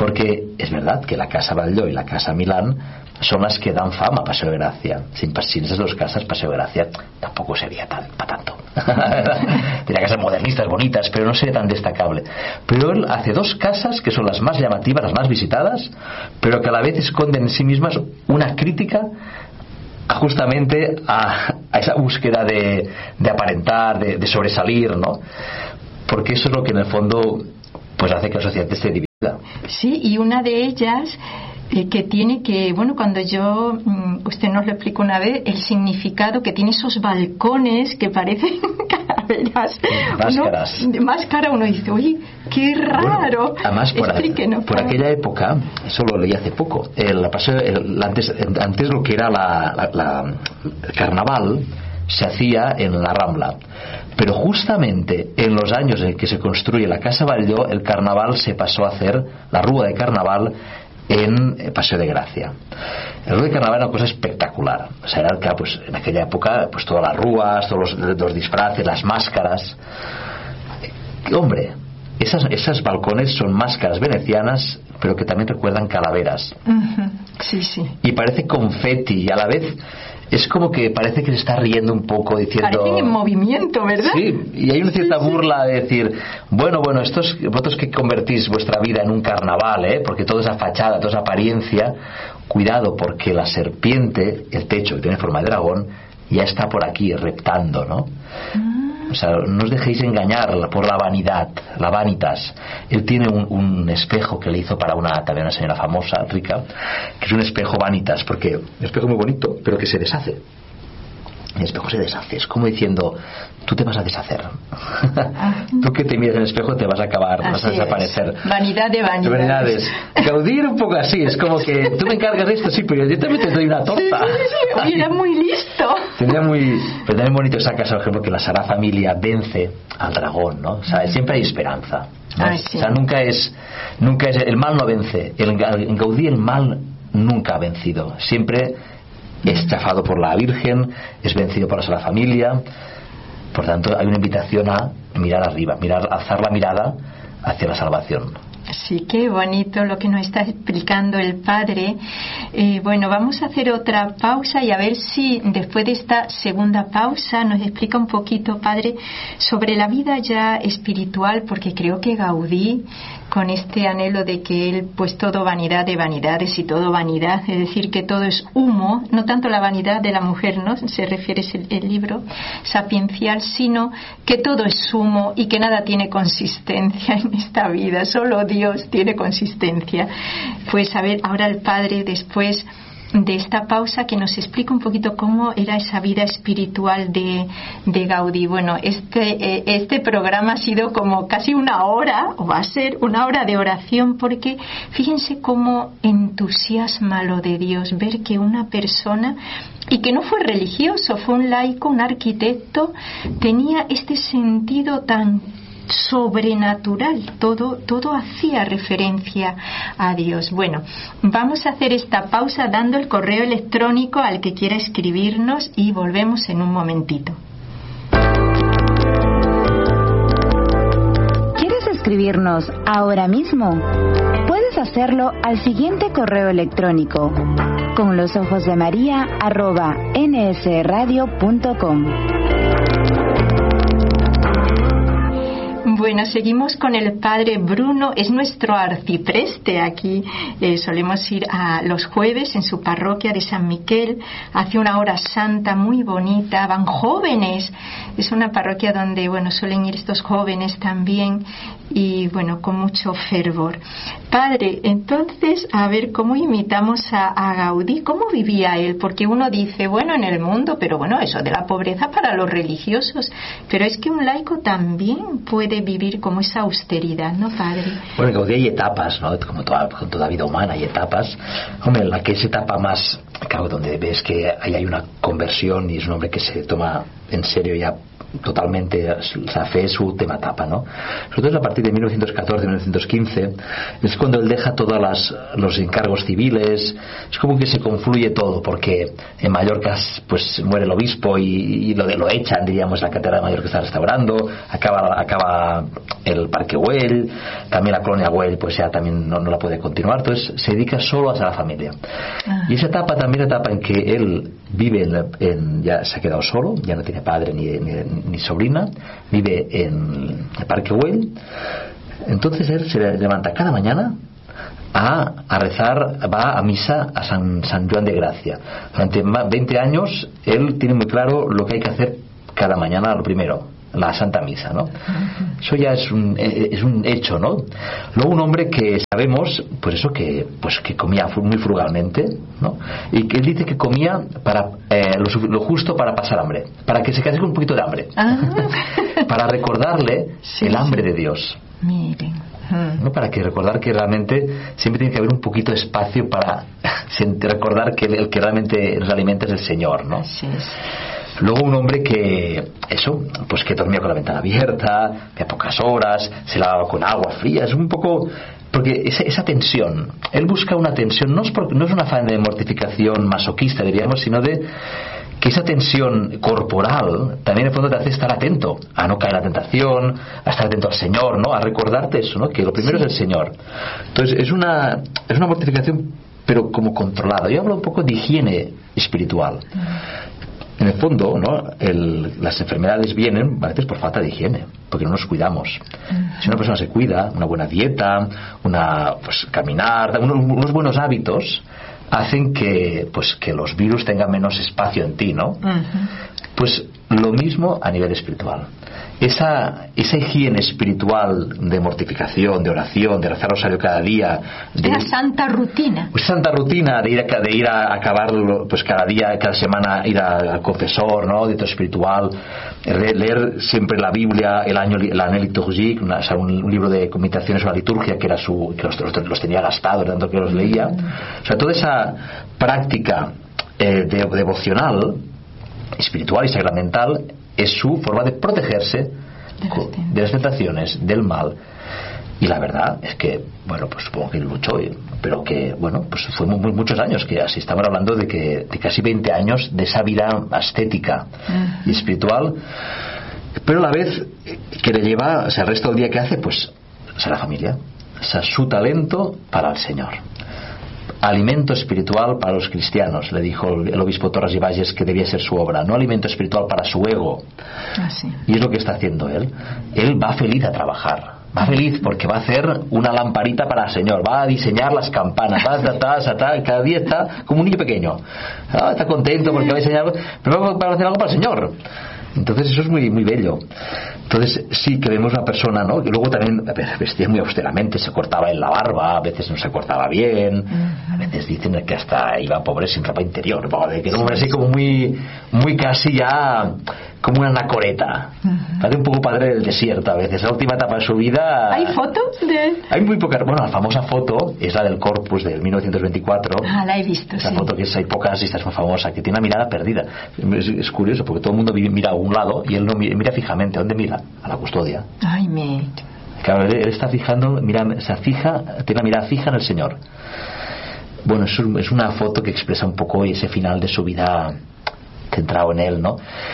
Porque es verdad que la Casa Batlló y la Casa Milán son las que dan fama a Paseo de Gracia. Sin, sin esas dos casas, Paseo de Gracia tampoco sería tan, para tanto. Tenía casas modernistas, bonitas, pero no sería tan destacable. Pero él hace dos casas que son las más llamativas, las más visitadas, pero que a la vez esconden en sí mismas una crítica justamente a, a esa búsqueda de, de aparentar, de, de sobresalir, ¿no? Porque eso es lo que en el fondo pues hace que la sociedad esté dividida. Sí, y una de ellas eh, que tiene que, bueno, cuando yo, usted nos lo explicó una vez, el significado que tiene esos balcones que parecen calaveras. Máscaras. Uno, de máscara, uno dice, uy, qué raro. Bueno, además, por, Explíquenos, por aquella época, eso lo leí hace poco, el, paseo, el, antes, antes lo que era la, la, la, el carnaval se hacía en la Rambla. Pero justamente en los años en que se construye la Casa Batlló, el carnaval se pasó a hacer, la rúa de carnaval, en Paseo de Gracia. El rúa de carnaval era una cosa espectacular. O sea, era que, pues, en aquella época, pues todas las rúas, todos los, los disfraces, las máscaras. Hombre, esas, esas balcones son máscaras venecianas, pero que también recuerdan calaveras. Uh-huh. Sí, sí. Y parece confeti, y a la vez es como que parece que se está riendo un poco diciendo... Parecen en movimiento, ¿verdad? Sí, y hay una cierta burla de decir, bueno, bueno, estos, vosotros que convertís vuestra vida en un carnaval, ¿eh? Porque toda esa fachada, toda esa apariencia, cuidado, porque la serpiente, el techo que tiene forma de dragón, ya está por aquí reptando, ¿no? Mm. O sea, no os dejéis engañar por la vanidad, la vanitas. Él tiene un, un espejo que le hizo para una también una señora famosa, rica, que es un espejo vanitas, porque un espejo muy bonito, pero que se deshace. El espejo se deshace, es como diciendo, tú te vas a deshacer. Tú que te miras en el espejo te vas a acabar, así vas a desaparecer. Es. Vanidad de vanidades. De vanidades. Gaudí era un poco así, es como que tú me encargas de esto, sí, pero yo también te doy una torta. Sí, sí, sí. Oye, era muy listo. Tenía muy, pero también bonito esa casa, por ejemplo, que la Sagrada Familia vence al dragón, ¿no? O sea, siempre hay esperanza, ¿no? Ay, sí. O sea, nunca es, nunca es, el mal no vence. El, en Gaudí el mal nunca ha vencido. Siempre es chafado por la Virgen, es vencido por la Sagrada Familia. Por tanto, hay una invitación a mirar arriba, mirar, alzar la mirada hacia la salvación. Sí, qué bonito lo que nos está explicando el Padre. Eh, bueno, vamos a hacer otra pausa y a ver si después de esta segunda pausa nos explica un poquito, Padre, sobre la vida ya espiritual, porque creo que Gaudí, con este anhelo de que él, pues todo vanidad de vanidades y todo vanidad, es decir, que todo es humo, no tanto la vanidad de la mujer, ¿no? Se refiere el, el libro sapiencial, sino que todo es humo y que nada tiene consistencia en esta vida, solo Dios tiene consistencia. Pues a ver, ahora el Padre, después de esta pausa, que nos explica un poquito cómo era esa vida espiritual de, de Gaudí. Bueno, este, eh, este programa ha sido como casi una hora, o va a ser una hora de oración, porque fíjense cómo entusiasma lo de Dios, ver que una persona, y que no fue religioso, fue un laico, un arquitecto, tenía este sentido tan sobrenatural, todo, todo hacía referencia a Dios. Bueno, vamos a hacer esta pausa dando el correo electrónico al que quiera escribirnos y volvemos en un momentito. ¿Quieres escribirnos ahora mismo? Puedes hacerlo al siguiente correo electrónico: con los ojos de María arroba nsradio punto com. Bueno, seguimos con el Padre Bruno, es nuestro arcipreste aquí, eh, solemos ir a los jueves en su parroquia de San Miquel, hace una hora santa muy bonita, van jóvenes, es una parroquia donde, bueno, suelen ir estos jóvenes también y, bueno, con mucho fervor. Padre, entonces, a ver, ¿cómo imitamos a, a Gaudí? ¿Cómo vivía él? Porque uno dice, bueno, en el mundo, pero bueno, eso de la pobreza para los religiosos, pero es que un laico también puede vivir como esa austeridad, ¿no, Padre? Bueno, en Gaudí hay etapas, ¿no? Como toda, con toda vida humana hay etapas. Hombre, la que es etapa más, claro, donde ves que ahí hay una conversión y es un hombre que se toma en serio ya totalmente la fe es su última etapa, ¿no? Sobre todo a partir de mil novecientos catorce, mil novecientos quince es cuando él deja todos los encargos civiles. Es como que se confluye todo, porque en Mallorca pues muere el obispo y, y lo, lo echan, diríamos, la catedral de Mallorca está restaurando, acaba, acaba el Parque Güell, también la colonia Güell pues ya también no, no la puede continuar, entonces se dedica solo a la familia. Ah. Y esa etapa también es la etapa en que él vive en, en, ya se ha quedado solo, ya no tiene padre ni, ni, ni sobrina, vive en el Parque Güell. Entonces él se levanta cada mañana a, a rezar, va a misa a San, San Juan de Gracia. Durante veinte años él tiene muy claro lo que hay que hacer cada mañana, lo primero, la Santa Misa, ¿no? Uh-huh. Eso ya es un, es un hecho, ¿no? Luego un hombre que sabemos, pues eso, que pues que comía muy frugalmente, ¿no? Y que él dice que comía para eh, lo, lo justo para pasar hambre, para que se quede con un poquito de hambre, uh-huh. para recordarle sí, el hambre sí. de Dios. Miren. Uh-huh. ¿No? Para que recordar que realmente siempre tiene que haber un poquito de espacio para recordar que el que realmente nos alimenta es el Señor, ¿no? Así es. Luego un hombre que, eso, pues que dormía con la ventana abierta, de pocas horas, se lavaba con agua fría, es un poco, porque esa, esa tensión, él busca una tensión, no es, por, no es una afán de mortificación masoquista, diríamos, sino de que esa tensión corporal también en el fondo te hace estar atento a no caer en la tentación, a estar atento al Señor, ¿no? A recordarte eso, ¿no? Que lo primero sí. es el Señor. Entonces es una, es una mortificación, pero como controlada. Yo hablo un poco de higiene espiritual. En el fondo, ¿no? El, las enfermedades vienen a veces por falta de higiene, porque no nos cuidamos. Uh-huh. Si una persona se cuida, una buena dieta, una pues caminar, unos, unos buenos hábitos hacen que pues que los virus tengan menos espacio en ti, ¿no? Uh-huh. Pues lo mismo a nivel espiritual. Esa, esa higiene espiritual de mortificación, de oración, de rezar rosario cada día, de la santa rutina, pues santa rutina de ir a, de ir a acabar pues cada día, cada semana ir a, al confesor, ¿no? De todo espiritual, leer, leer siempre la Biblia, el año el Année liturgique, una, o sea, un, un libro de meditaciones sobre la liturgia que era su que los, los, los tenía gastados tanto que los leía. O sea, toda esa práctica eh, de, devocional, espiritual y sacramental es su forma de protegerse de, de las tentaciones, del mal. Y la verdad es que, bueno, pues supongo que luchó, pero que, bueno, pues fue muy, muy, muchos años, que así estamos hablando de que de casi veinte años de esa vida ascética uh-huh. y espiritual, pero a la vez que le lleva, o sea, el resto del día que hace, pues, o sea, la familia, o sea, su talento para el Señor. Alimento espiritual para los cristianos, le dijo el obispo Torres y Valles que debía ser su obra, no alimento espiritual para su ego. Ah, sí. Y es lo que está haciendo él. Él va feliz a trabajar, va feliz porque va a hacer una lamparita para el Señor, va a diseñar las campanas, va a tratar, tratar, cada día está como un niño pequeño, ah, está contento porque va a diseñar, pero va a hacer algo para el Señor. Entonces eso es muy muy bello. Entonces sí que vemos una persona, ¿no? Que luego también vestía muy austeramente, se cortaba en la barba, a veces no se cortaba bien, uh-huh. a veces dicen que hasta iba pobre sin ropa interior, de que era un hombre así como muy muy casi ya como una anacoreta, uh-huh. parece un poco padre del desierto a veces. La última etapa de su vida. ¿Hay fotos de él? Hay muy pocas. Bueno, la famosa foto es la del Corpus de mil novecientos veinticuatro. Ah, la he visto. Esa sí. foto que es, hay pocas y esta es muy famosa, que tiene una mirada perdida. Es, es curioso porque todo el mundo mira a un lado y él no mira, mira fijamente. ¿A dónde mira? A la custodia. Ay, me. Claro, él, él está fijando, mira, se fija, tiene la mirada fija en el Señor. Bueno, es, un, es una foto que expresa un poco ese final de su vida centrado en él, ¿no?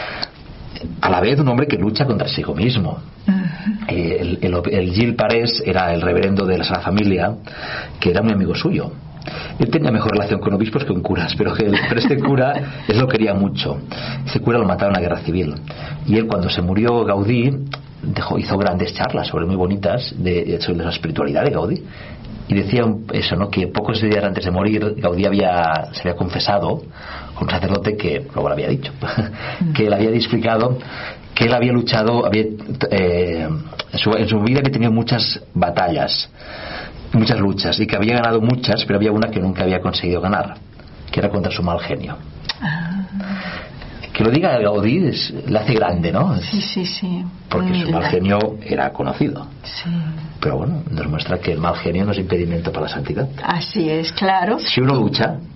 A la vez un hombre que lucha contra sí mismo. Uh-huh. eh, el, el, el Gil Parés era el reverendo de la Sagrada Familia, que era muy amigo suyo. Él tenía mejor relación con obispos que con curas, pero, que, pero este cura él lo quería mucho. Este cura lo mataron en la guerra civil y él, cuando se murió Gaudí, dejó, hizo grandes charlas sobre muy bonitas de, sobre la espiritualidad de Gaudí. Y decía eso, ¿no? Que pocos días antes de morir Gaudí había, se había confesado con un sacerdote que luego lo había dicho que él había explicado que él había luchado había, eh, en, su, en su vida había tenido muchas batallas, muchas luchas, y que había ganado muchas, pero había una que nunca había conseguido ganar, que era contra su mal genio. Ah. Que lo diga Gaudí es, le hace grande, ¿no? Sí, sí, sí. Porque Muy su mal genio era conocido. Sí. Pero bueno, nos muestra que el mal genio no es impedimento para la santidad. Así es, claro. Si uno lucha,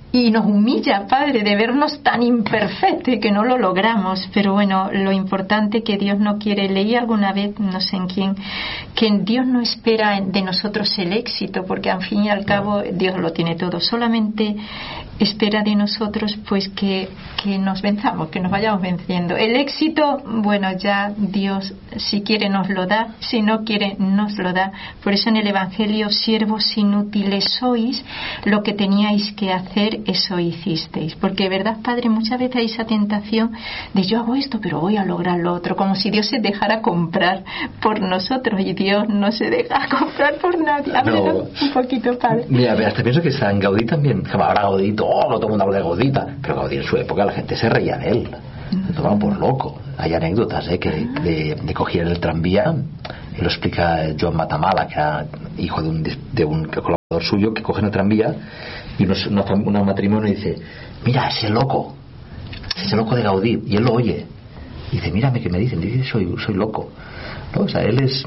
y nos humilla, Padre, de vernos tan imperfectos y que no lo logramos. Pero bueno, lo importante que Dios no quiere, leí alguna vez, no sé en quién, que Dios no espera de nosotros el éxito, porque al fin y al cabo Dios lo tiene todo, solamente espera de nosotros pues que, que nos venzamos, que nos vayamos venciendo. El éxito, bueno, ya Dios si quiere nos lo da, si no quiere nos lo da. Por eso en el Evangelio, siervos inútiles sois, lo que teníais que hacer eso hicisteis. Porque verdad, Padre, muchas veces hay esa tentación de yo hago esto pero voy a lograr lo otro, como si Dios se dejara comprar por nosotros, y Dios no se deja comprar por nadie. Háblenos no. un poquito, Padre. Mira, hasta pienso que San Gaudí también, ahora Gaudí, todo, todo el mundo habla de Gaudí, pero Gaudí en su época la gente se reía de él, se tomaban por loco. Hay anécdotas ¿eh? que de, de coger el tranvía, y lo explica John Matamala, que era hijo de un, de un colaborador suyo, que coge el tranvía y unos, una, un matrimonio y dice, mira ese loco, ese loco de Gaudí, y él lo oye y dice, mírame que me dicen, dice, soy, soy loco, ¿no? O sea, él es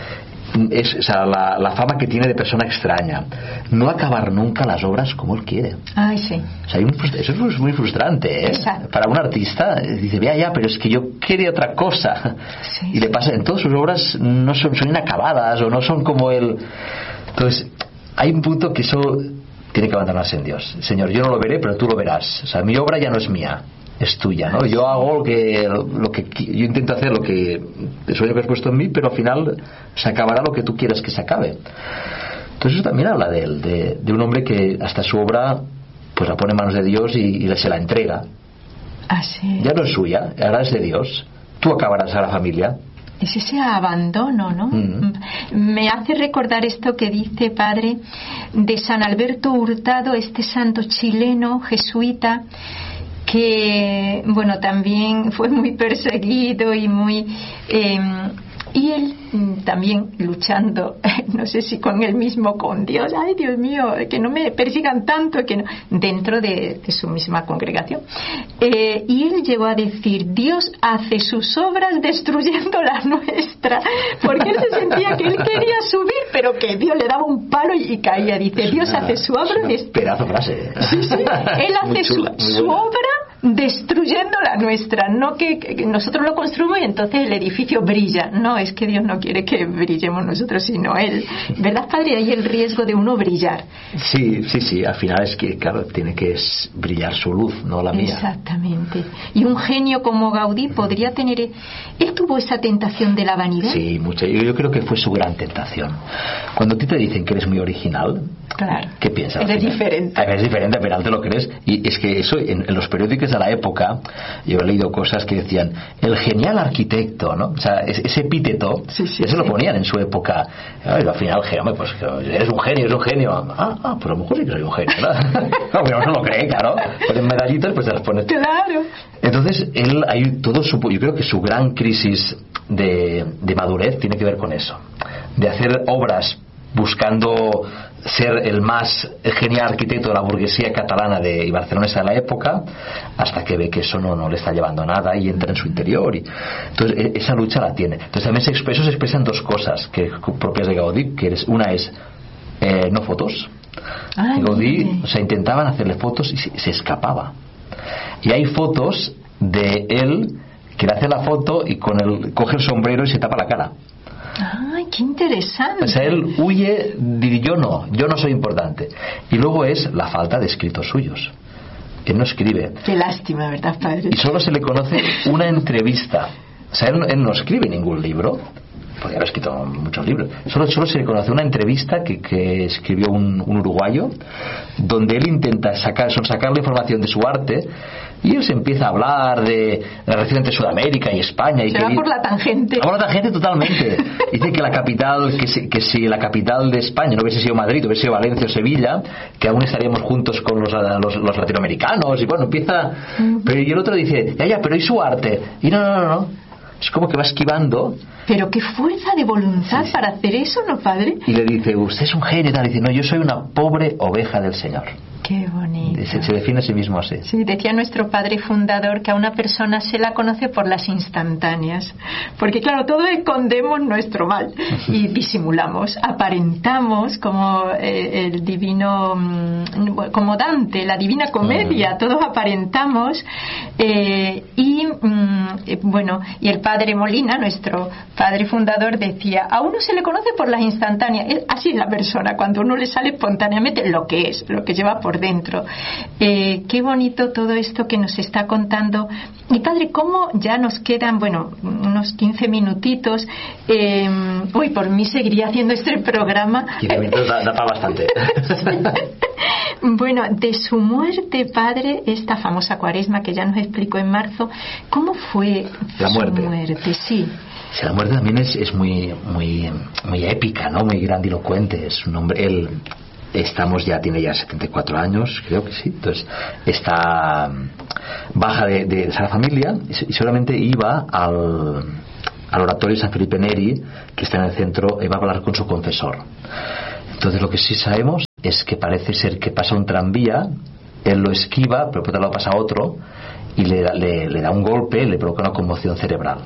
es o sea, la, la fama que tiene de persona extraña, no acabar nunca las obras como él quiere. Ay, sí. O sea, hay un, eso es muy frustrante, ¿eh? Para un artista, dice, vea ya, pero es que yo quería otra cosa. Sí, y le pasa, en todas sus obras no son, son inacabadas o no son como él. Entonces, hay un punto que eso tiene que abandonarse en Dios. Señor, yo no lo veré, pero tú lo verás. O sea, mi obra ya no es mía, es tuya, ¿no? Yo hago lo que, lo que yo intento hacer, lo que el sueño que has puesto en mí, pero al final se acabará lo que tú quieras que se acabe. Entonces eso también habla de él, de, de un hombre que hasta su obra pues la pone en manos de Dios y, y se la entrega. Así es. Ya no es suya, ahora es de Dios. Tú acabarás a la familia. Es ese abandono, ¿no? Mm. Me hace recordar esto que dice, Padre, de San Alberto Hurtado, este santo chileno jesuita, que, bueno, también fue muy perseguido y muy... Eh, y él también luchando, no sé si con él mismo, con Dios, ay Dios mío, que no me persigan tanto, que no, dentro de, de su misma congregación. Eh, y él llegó a decir, Dios hace sus obras destruyendo la nuestra, porque él se sentía que él quería subir, pero que Dios le daba un palo y, y caía. Dice, Dios hace su obra... Es una pedazo frase. Sí, sí, él hace chula, su, su obra destruyendo la nuestra, no que, que nosotros lo construimos y entonces el edificio brilla. No, es que Dios no quiere que brillemos nosotros, sino Él. ¿Verdad, Padre? Hay el riesgo de uno brillar. Sí, sí, sí. Al final es que, claro, tiene que brillar su luz, no la mía. Exactamente. Y un genio como Gaudí podría tener... ¿Él tuvo esa tentación de la vanidad? Sí, mucho. Yo, yo creo que fue su gran tentación. Cuando a ti te dicen que eres muy original, claro, ¿qué piensas? Eres diferente. Eres diferente, pero te lo crees. Y es que eso, en, en los periódicos de la época, yo he leído cosas que decían, el genial arquitecto, ¿no? O sea, ese epíteto, sí, sí, eso sí. Lo ponían en su época. Y al final, hombre, pues eres un genio, eres un genio. Ah, ah, pero a lo mejor sí que soy un genio, ¿no? No, pero no se lo cree, claro. Ponen medallitas, pues se las pones. Claro. Entonces, él, hay todo su, yo creo que su gran crisis de, de madurez tiene que ver con eso. De hacer obras buscando ser el más genial arquitecto de la burguesía catalana de, y barcelonesa de la época, hasta que ve que eso no, no le está llevando a nada y entra en su interior. Y, entonces, esa lucha la tiene. Entonces, también se expresa, eso se expresa en dos cosas que, propias de Gaudí, que es, una es eh, no fotos. Ay, Gaudí, mire. O sea, intentaban hacerle fotos y se, se escapaba. Y hay fotos de él que le hace la foto y con el, coge el sombrero y se tapa la cara. ¡Ay, qué interesante! O sea, él huye, dice, yo no, yo no soy importante. Y luego es la falta de escritos suyos. Él no escribe. Qué lástima, ¿verdad, Padre? Y solo se le conoce una entrevista. O sea, él, él no escribe ningún libro. Podría haber escrito muchos libros. Solo, solo se le conoce una entrevista que, que escribió un, un uruguayo, donde él intenta sacar, son sacar la información de su arte, y él se empieza a hablar de la relación entre Sudamérica y España. Y se que va por la tangente. Por la tangente totalmente. Dice que la capital, que si, que si la capital de España no hubiese sido Madrid, hubiese sido Valencia o Sevilla, que aún estaríamos juntos con los, los, los latinoamericanos. Y bueno, empieza. Uh-huh. Pero y el otro dice, ya, ya, pero ¿y su arte? Y no, no, no, no. Es como que va esquivando. Pero qué fuerza de voluntad sí, sí. para hacer eso, ¿no, Padre? Y le dice, usted es un genio, tal. Y dice, no, yo soy una pobre oveja del Señor. Qué bonito. Se, se define a sí mismo así. Sí, decía nuestro padre fundador que a una persona se la conoce por las instantáneas. Porque claro, todos escondemos nuestro mal y disimulamos, aparentamos como eh, el divino, como Dante, la Divina Comedia, uh-huh. todos aparentamos eh, y mm, bueno, y el padre Molina, nuestro padre fundador, decía, a uno se le conoce por las instantáneas. Así es la persona, cuando uno le sale espontáneamente lo que es, lo que lleva por dentro. Eh, qué bonito todo esto que nos está contando. Y padre, ¿cómo ya nos quedan, bueno, unos quince minutitos? Eh, uy, por mí seguiría haciendo este programa. quince minutos da, da para bastante. Bueno, de su muerte, padre, esta famosa cuaresma que ya nos explicó en marzo, ¿cómo fue la muerte? Su muerte, sí. Sí, la muerte también es, es muy, muy, muy épica, ¿no? Muy grandilocuente. Es un hombre, él... Estamos ya, tiene ya setenta y cuatro años, creo que sí. Entonces, está baja de, de esa familia y seguramente iba al, al oratorio San Felipe Neri, que está en el centro, y va a hablar con su confesor. Entonces, lo que sí sabemos es que parece ser que pasa un tranvía, él lo esquiva, pero por otro lado pasa otro, y le, le, le da un golpe, le provoca una conmoción cerebral.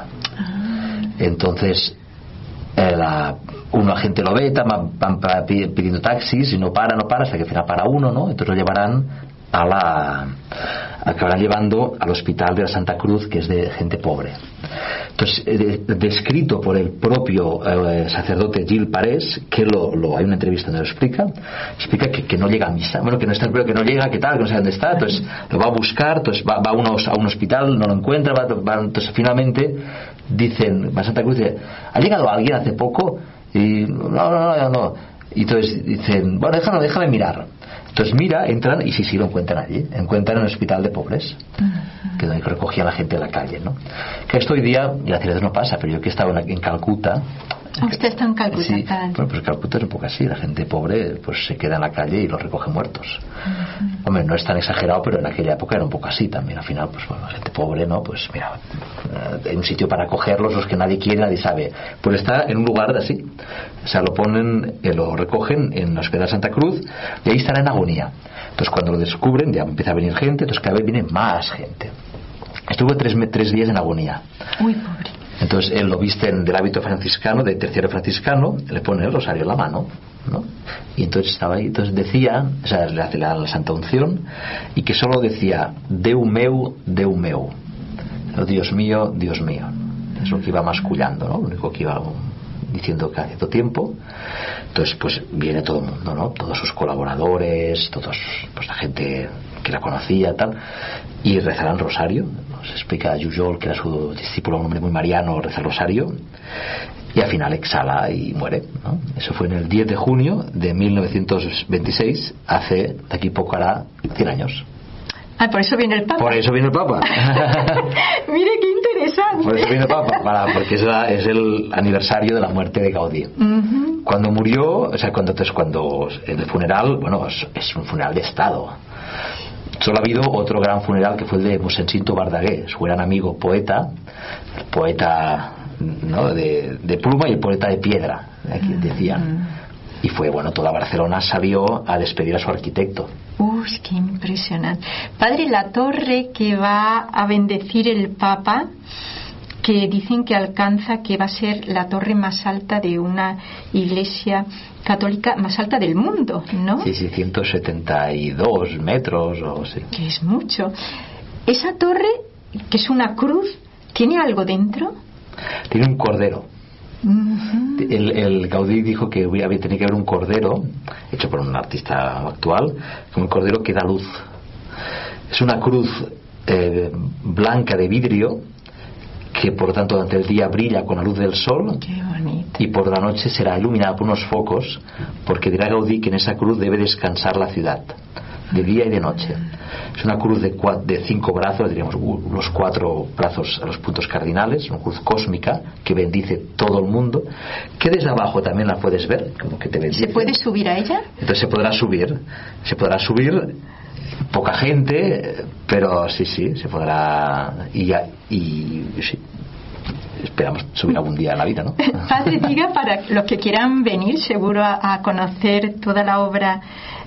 Entonces, eh, la, un agente lo ve, van, van pidiendo taxis y no para, no para, hasta que al final para uno, ¿no? Entonces lo llevarán a la acabarán llevando al hospital de la Santa Cruz, que es de gente pobre. Entonces, eh, descrito por el propio eh, sacerdote Gil Parés, que lo, lo hay una entrevista donde lo explica, explica que, que no llega a misa, bueno, que no está, pero que no llega, que tal, que no sé dónde está, entonces lo va a buscar, entonces va, va a, unos, a un hospital, no lo encuentra, va, va, entonces finalmente dicen, va a Santa Cruz, dice, ¿ha llegado alguien hace poco? Y no, no, no, no. Y entonces dicen, bueno, déjame, déjame mirar. Entonces mira, entran y sí, sí lo encuentran allí. Encuentran en el hospital de pobres, uh-huh. que donde recogía la gente de la calle, ¿no? Que esto hoy día, gracias a Dios, no pasa, pero yo que he estado en Calcuta. Usted está en Calcuta. Sí, bueno, pues Calcuta es un poco así. La gente pobre pues se queda en la calle y los recoge muertos. Uh-huh. Hombre, no es tan exagerado, pero en aquella época era un poco así también. Al final, pues bueno, la gente pobre, ¿no? Pues mira, hay un sitio para acogerlos, los que nadie quiere, nadie sabe. Pues está en un lugar de así. O sea, lo ponen, eh, lo recogen en el Hospital Santa Cruz y ahí estará en agonía. Entonces cuando lo descubren ya empieza a venir gente, entonces cada vez viene más gente. Estuvo tres, tres días en agonía. Uy, pobre. Entonces él lo visten del hábito franciscano, de terciario franciscano, le pone el rosario en la mano, ¿no? Y entonces estaba ahí, entonces decía, o sea, le hace la, la santa unción, y que solo decía Deu meu, Deu meu, oh, Dios mío, Dios mío. Es lo que iba mascullando, ¿no? Lo único que iba diciendo cada cierto tiempo. Entonces pues viene todo el mundo, ¿no? Todos sus colaboradores, todos, pues la gente que la conocía, tal, y rezarán rosario. Nos explica Jujol, que era su discípulo, un hombre muy mariano, reza el rosario y al final exhala y muere, ¿no? Eso fue en el diez de junio de mil novecientos veintiséis, hace de aquí poco hará cien años. Ah, por eso viene el Papa. Por eso viene el Papa. Mire qué interesante. Por eso viene el Papa, para, porque es, la, es el aniversario de la muerte de Gaudí. Uh-huh. Cuando murió, o sea, cuando, entonces, cuando el funeral, bueno, es, es un funeral de Estado. Solo ha habido otro gran funeral que fue el de Mossèn Cinto Verdaguer, su gran amigo poeta, el poeta, ¿no?, de, de pluma y el poeta de piedra, ¿eh?, que decían. Uh-huh. Y fue, bueno, toda Barcelona salió a despedir a su arquitecto. Uy, qué impresionante. Padre, la torre que va a bendecir el Papa, que dicen que alcanza, que va a ser la torre más alta de una iglesia católica más alta del mundo, ¿no? Sí, sí, ciento setenta y dos metros o así. Que es mucho. Esa torre, que es una cruz, ¿tiene algo dentro? Tiene un cordero. Uh-huh. El, el Gaudí dijo que había, tenía que haber un cordero hecho por un artista actual, como el cordero que da luz. Es una cruz eh, blanca de vidrio que por lo tanto durante el día brilla con la luz del sol. Qué bonito. Y por la noche será iluminada por unos focos, porque dirá Gaudí que en esa cruz debe descansar la ciudad de día y de noche. Es una cruz de, cuatro, de cinco brazos, diríamos los cuatro brazos a los puntos cardinales, una cruz cósmica que bendice todo el mundo, que desde abajo también la puedes ver, como que te bendice. ¿Se puede subir a ella? Entonces se podrá subir, se podrá subir, poca gente, pero sí, sí, se podrá, y ya, y sí, esperamos subir algún día en la vida, ¿no? Padre, diga para los que quieran venir seguro a, a conocer toda la obra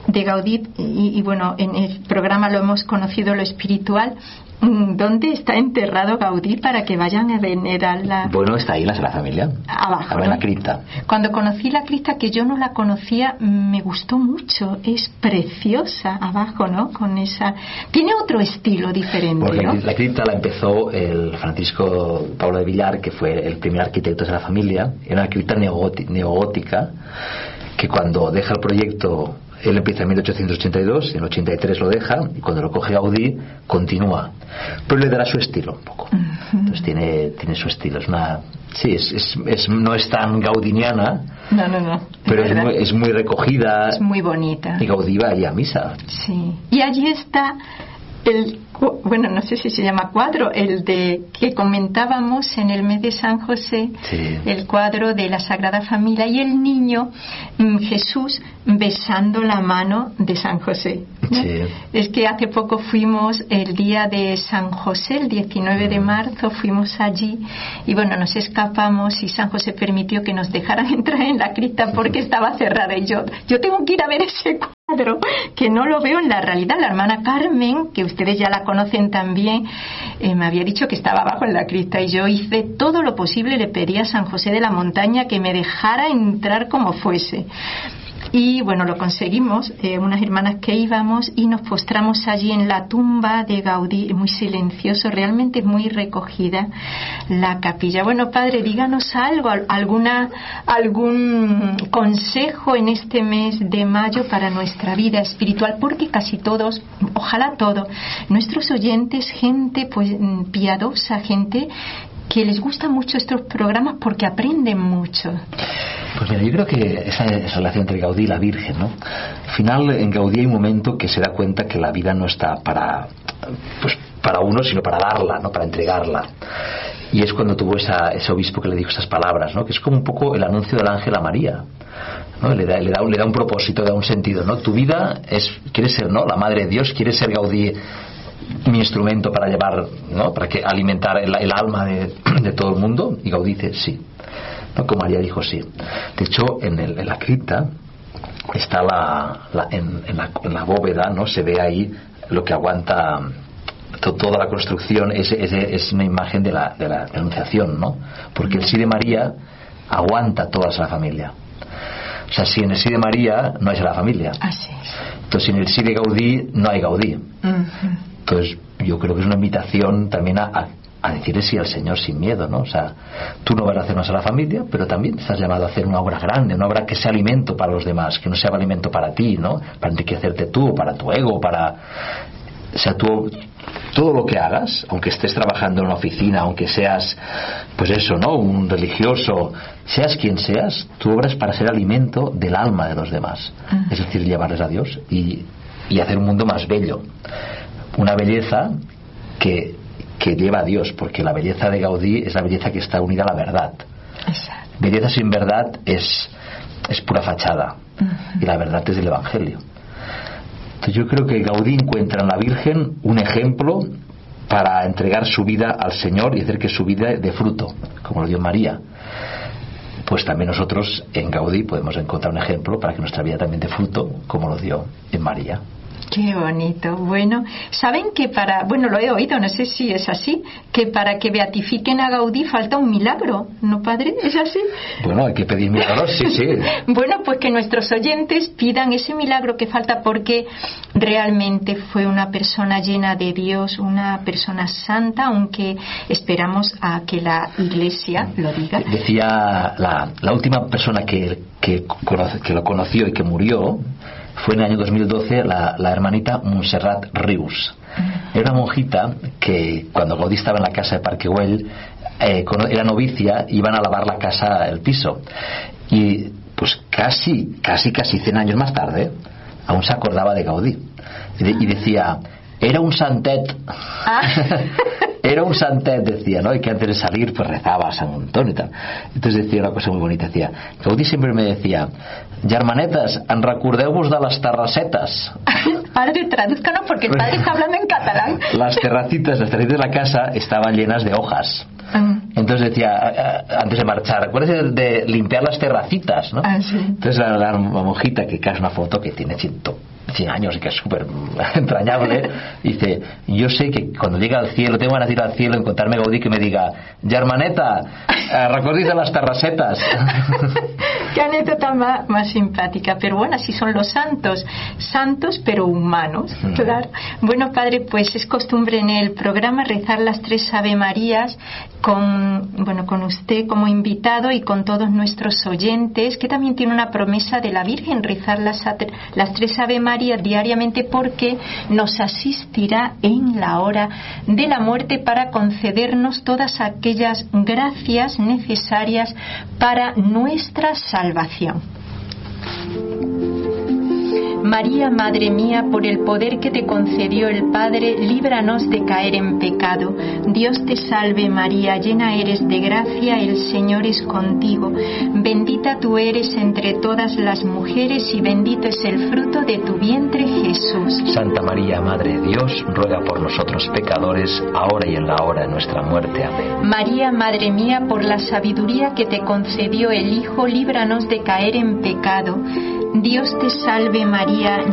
de Gaudí, y, y bueno, en el programa lo hemos conocido, lo espiritual. ¿Dónde está enterrado Gaudí para que vayan a venerarla? Bueno, está ahí en la Sagrada Familia. Abajo, ¿no? En la cripta. Cuando conocí la cripta, que yo no la conocía, me gustó mucho. Es preciosa abajo, ¿no? Con esa... Tiene otro estilo diferente, Porque ¿no? La cripta la empezó el Francisco Pablo de Villar, que fue el primer arquitecto de la familia. Era una cripta neogótica, que cuando deja el proyecto... Él empieza en mil ochocientos ochenta y dos, en ochenta y tres lo deja, y cuando lo coge Gaudí continúa, pero le dará su estilo un poco. Uh-huh. Entonces tiene tiene su estilo. Es una, sí, es, es, es no es tan gaudiniana, no, no, no, pero es muy, es muy recogida, es muy bonita. Y Gaudí va allí a misa. Sí. Y allí está el, bueno, no sé si se llama cuadro, el de que comentábamos en el mes de San José, sí. El cuadro de la Sagrada Familia y el niño Jesús besando la mano de San José, ¿no? Sí. Es que hace poco fuimos el día de San José, el diecinueve de marzo, fuimos allí y bueno, nos escapamos y San José permitió que nos dejaran entrar en la cripta porque estaba cerrada, y yo, yo tengo que ir a ver ese cuadro, que no lo veo en la realidad. La hermana Carmen, que ustedes ya la conocen también, eh, me había dicho que estaba abajo en la cripta, y yo hice todo lo posible, le pedí a San José de la Montaña que me dejara entrar como fuese. Y bueno, lo conseguimos, eh, unas hermanas que íbamos, y nos postramos allí en la tumba de Gaudí, muy silencioso, realmente muy recogida la capilla. Bueno, padre, díganos algo, alguna algún consejo en este mes de mayo para nuestra vida espiritual, porque casi todos, ojalá todos, nuestros oyentes, gente pues piadosa, gente que les gustan mucho estos programas porque aprenden mucho. Pues mira, yo creo que esa, esa relación entre Gaudí y la Virgen, ¿no? Al final, en Gaudí hay un momento que se da cuenta que la vida no está para, pues, para uno, sino para darla, ¿no? Para entregarla. Y es cuando tuvo esa, ese obispo que le dijo esas palabras, ¿no? Que es como un poco el anuncio del ángel a María, ¿no? Le da, le da, le da un propósito, le da un sentido, ¿no? Tu vida es, quieres ser, ¿no? La madre de Dios, quieres ser Gaudí, mi instrumento para llevar, ¿no? Para que alimentar el, el alma de, de todo el mundo. Y Gaudí dice sí, ¿no? Como María dijo sí. De hecho, en, el, en la cripta está la, la, en, en, la, en la bóveda, ¿no? Se ve ahí lo que aguanta to, toda la construcción. Es, es, es una imagen de la, de la anunciación, ¿no? Porque el sí de María aguanta toda la familia. O sea, si en el sí de María no hay la familia. Así es. Entonces, en el sí de Gaudí no hay Gaudí. Uh-huh. Entonces, yo creo que es una invitación también a, a, a decirle sí al Señor sin miedo, ¿no? O sea, tú no vas a hacer más a la familia, pero también estás llamado a hacer una obra grande, una obra que sea alimento para los demás, que no sea alimento para ti, ¿no? Para enriquecerte tú, para tu ego, para... O sea, tú, todo lo que hagas, aunque estés trabajando en una oficina, aunque seas, pues eso, ¿no? Un religioso, seas quien seas, tu obra es para ser alimento del alma de los demás. Uh-huh. Es decir, llevarles a Dios y, y hacer un mundo más bello. Una belleza que, que lleva a Dios, porque la belleza de Gaudí es la belleza que está unida a la verdad. Exacto. Belleza sin verdad es, es pura fachada. Uh-huh. Y la verdad es del Evangelio. Entonces yo creo que Gaudí encuentra en la Virgen un ejemplo para entregar su vida al Señor y hacer que su vida dé fruto, como lo dio María. Pues también nosotros en Gaudí podemos encontrar un ejemplo para que nuestra vida también dé fruto, como lo dio en María. Qué bonito. Bueno, saben que para, bueno, lo he oído, no sé si es así, que para que beatifiquen a Gaudí falta un milagro, ¿no, padre? ¿Es así? Bueno, hay que pedir milagros, sí, sí. Bueno, pues que nuestros oyentes pidan ese milagro que falta, porque realmente fue una persona llena de Dios, una persona santa, aunque esperamos a que la Iglesia lo diga. Decía la, la última persona que, que, conoce, que lo conoció y que murió fue en el año dos mil doce la, la hermanita Montserrat Rius. Era una monjita que cuando Gaudí estaba en la casa de Parque Güell, eh, era novicia, iban a lavar la casa, el piso, y pues casi, casi, casi cien años más tarde aún se acordaba de Gaudí y, de, y decía, era un santet. Ah. Era un santet, decía, ¿no? Y que antes de salir pues rezaba a San Antoni y tal. Entonces decía una cosa muy bonita, decía, Gaudí siempre me decía, germanetes, en recordeu-vos de les terracetes. Padre, tradúzcanos porque el padre está hablando en catalán. Las terracitas, las terracitas de la casa estaban llenas de hojas. Uh-huh. Entonces decía, antes de marchar, acuérdate de limpiar las terracitas, ¿no? Ah, sí. Entonces la, la monjita, que cae una foto que tiene ciento cien años, que es súper entrañable, dice, yo sé que cuando llegue al cielo, tengo ganas de ir al cielo, encontrarme Gaudí que me diga, germaneta, eh, recordis de las terracetas. Qué anécdota más, más simpática, pero bueno, así son los santos, santos pero humanos, claro. Bueno, padre, pues es costumbre en el programa rezar las tres Ave Marías con, bueno, con usted como invitado y con todos nuestros oyentes, que también tiene una promesa de la Virgen, rezar las, las tres Ave Marías diariamente, porque nos asistirá en la hora de la muerte para concedernos todas aquellas gracias necesarias para nuestra salvación. María, Madre mía, por el poder que te concedió el Padre, líbranos de caer en pecado. Dios te salve María, llena eres de gracia, el Señor es contigo. Bendita tú eres entre todas las mujeres y bendito es el fruto de tu vientre, Jesús. Santa María, Madre de Dios, ruega por nosotros pecadores, ahora y en la hora de nuestra muerte. Amén. María, Madre mía, por la sabiduría que te concedió el Hijo, líbranos de caer en pecado. Dios te salve María,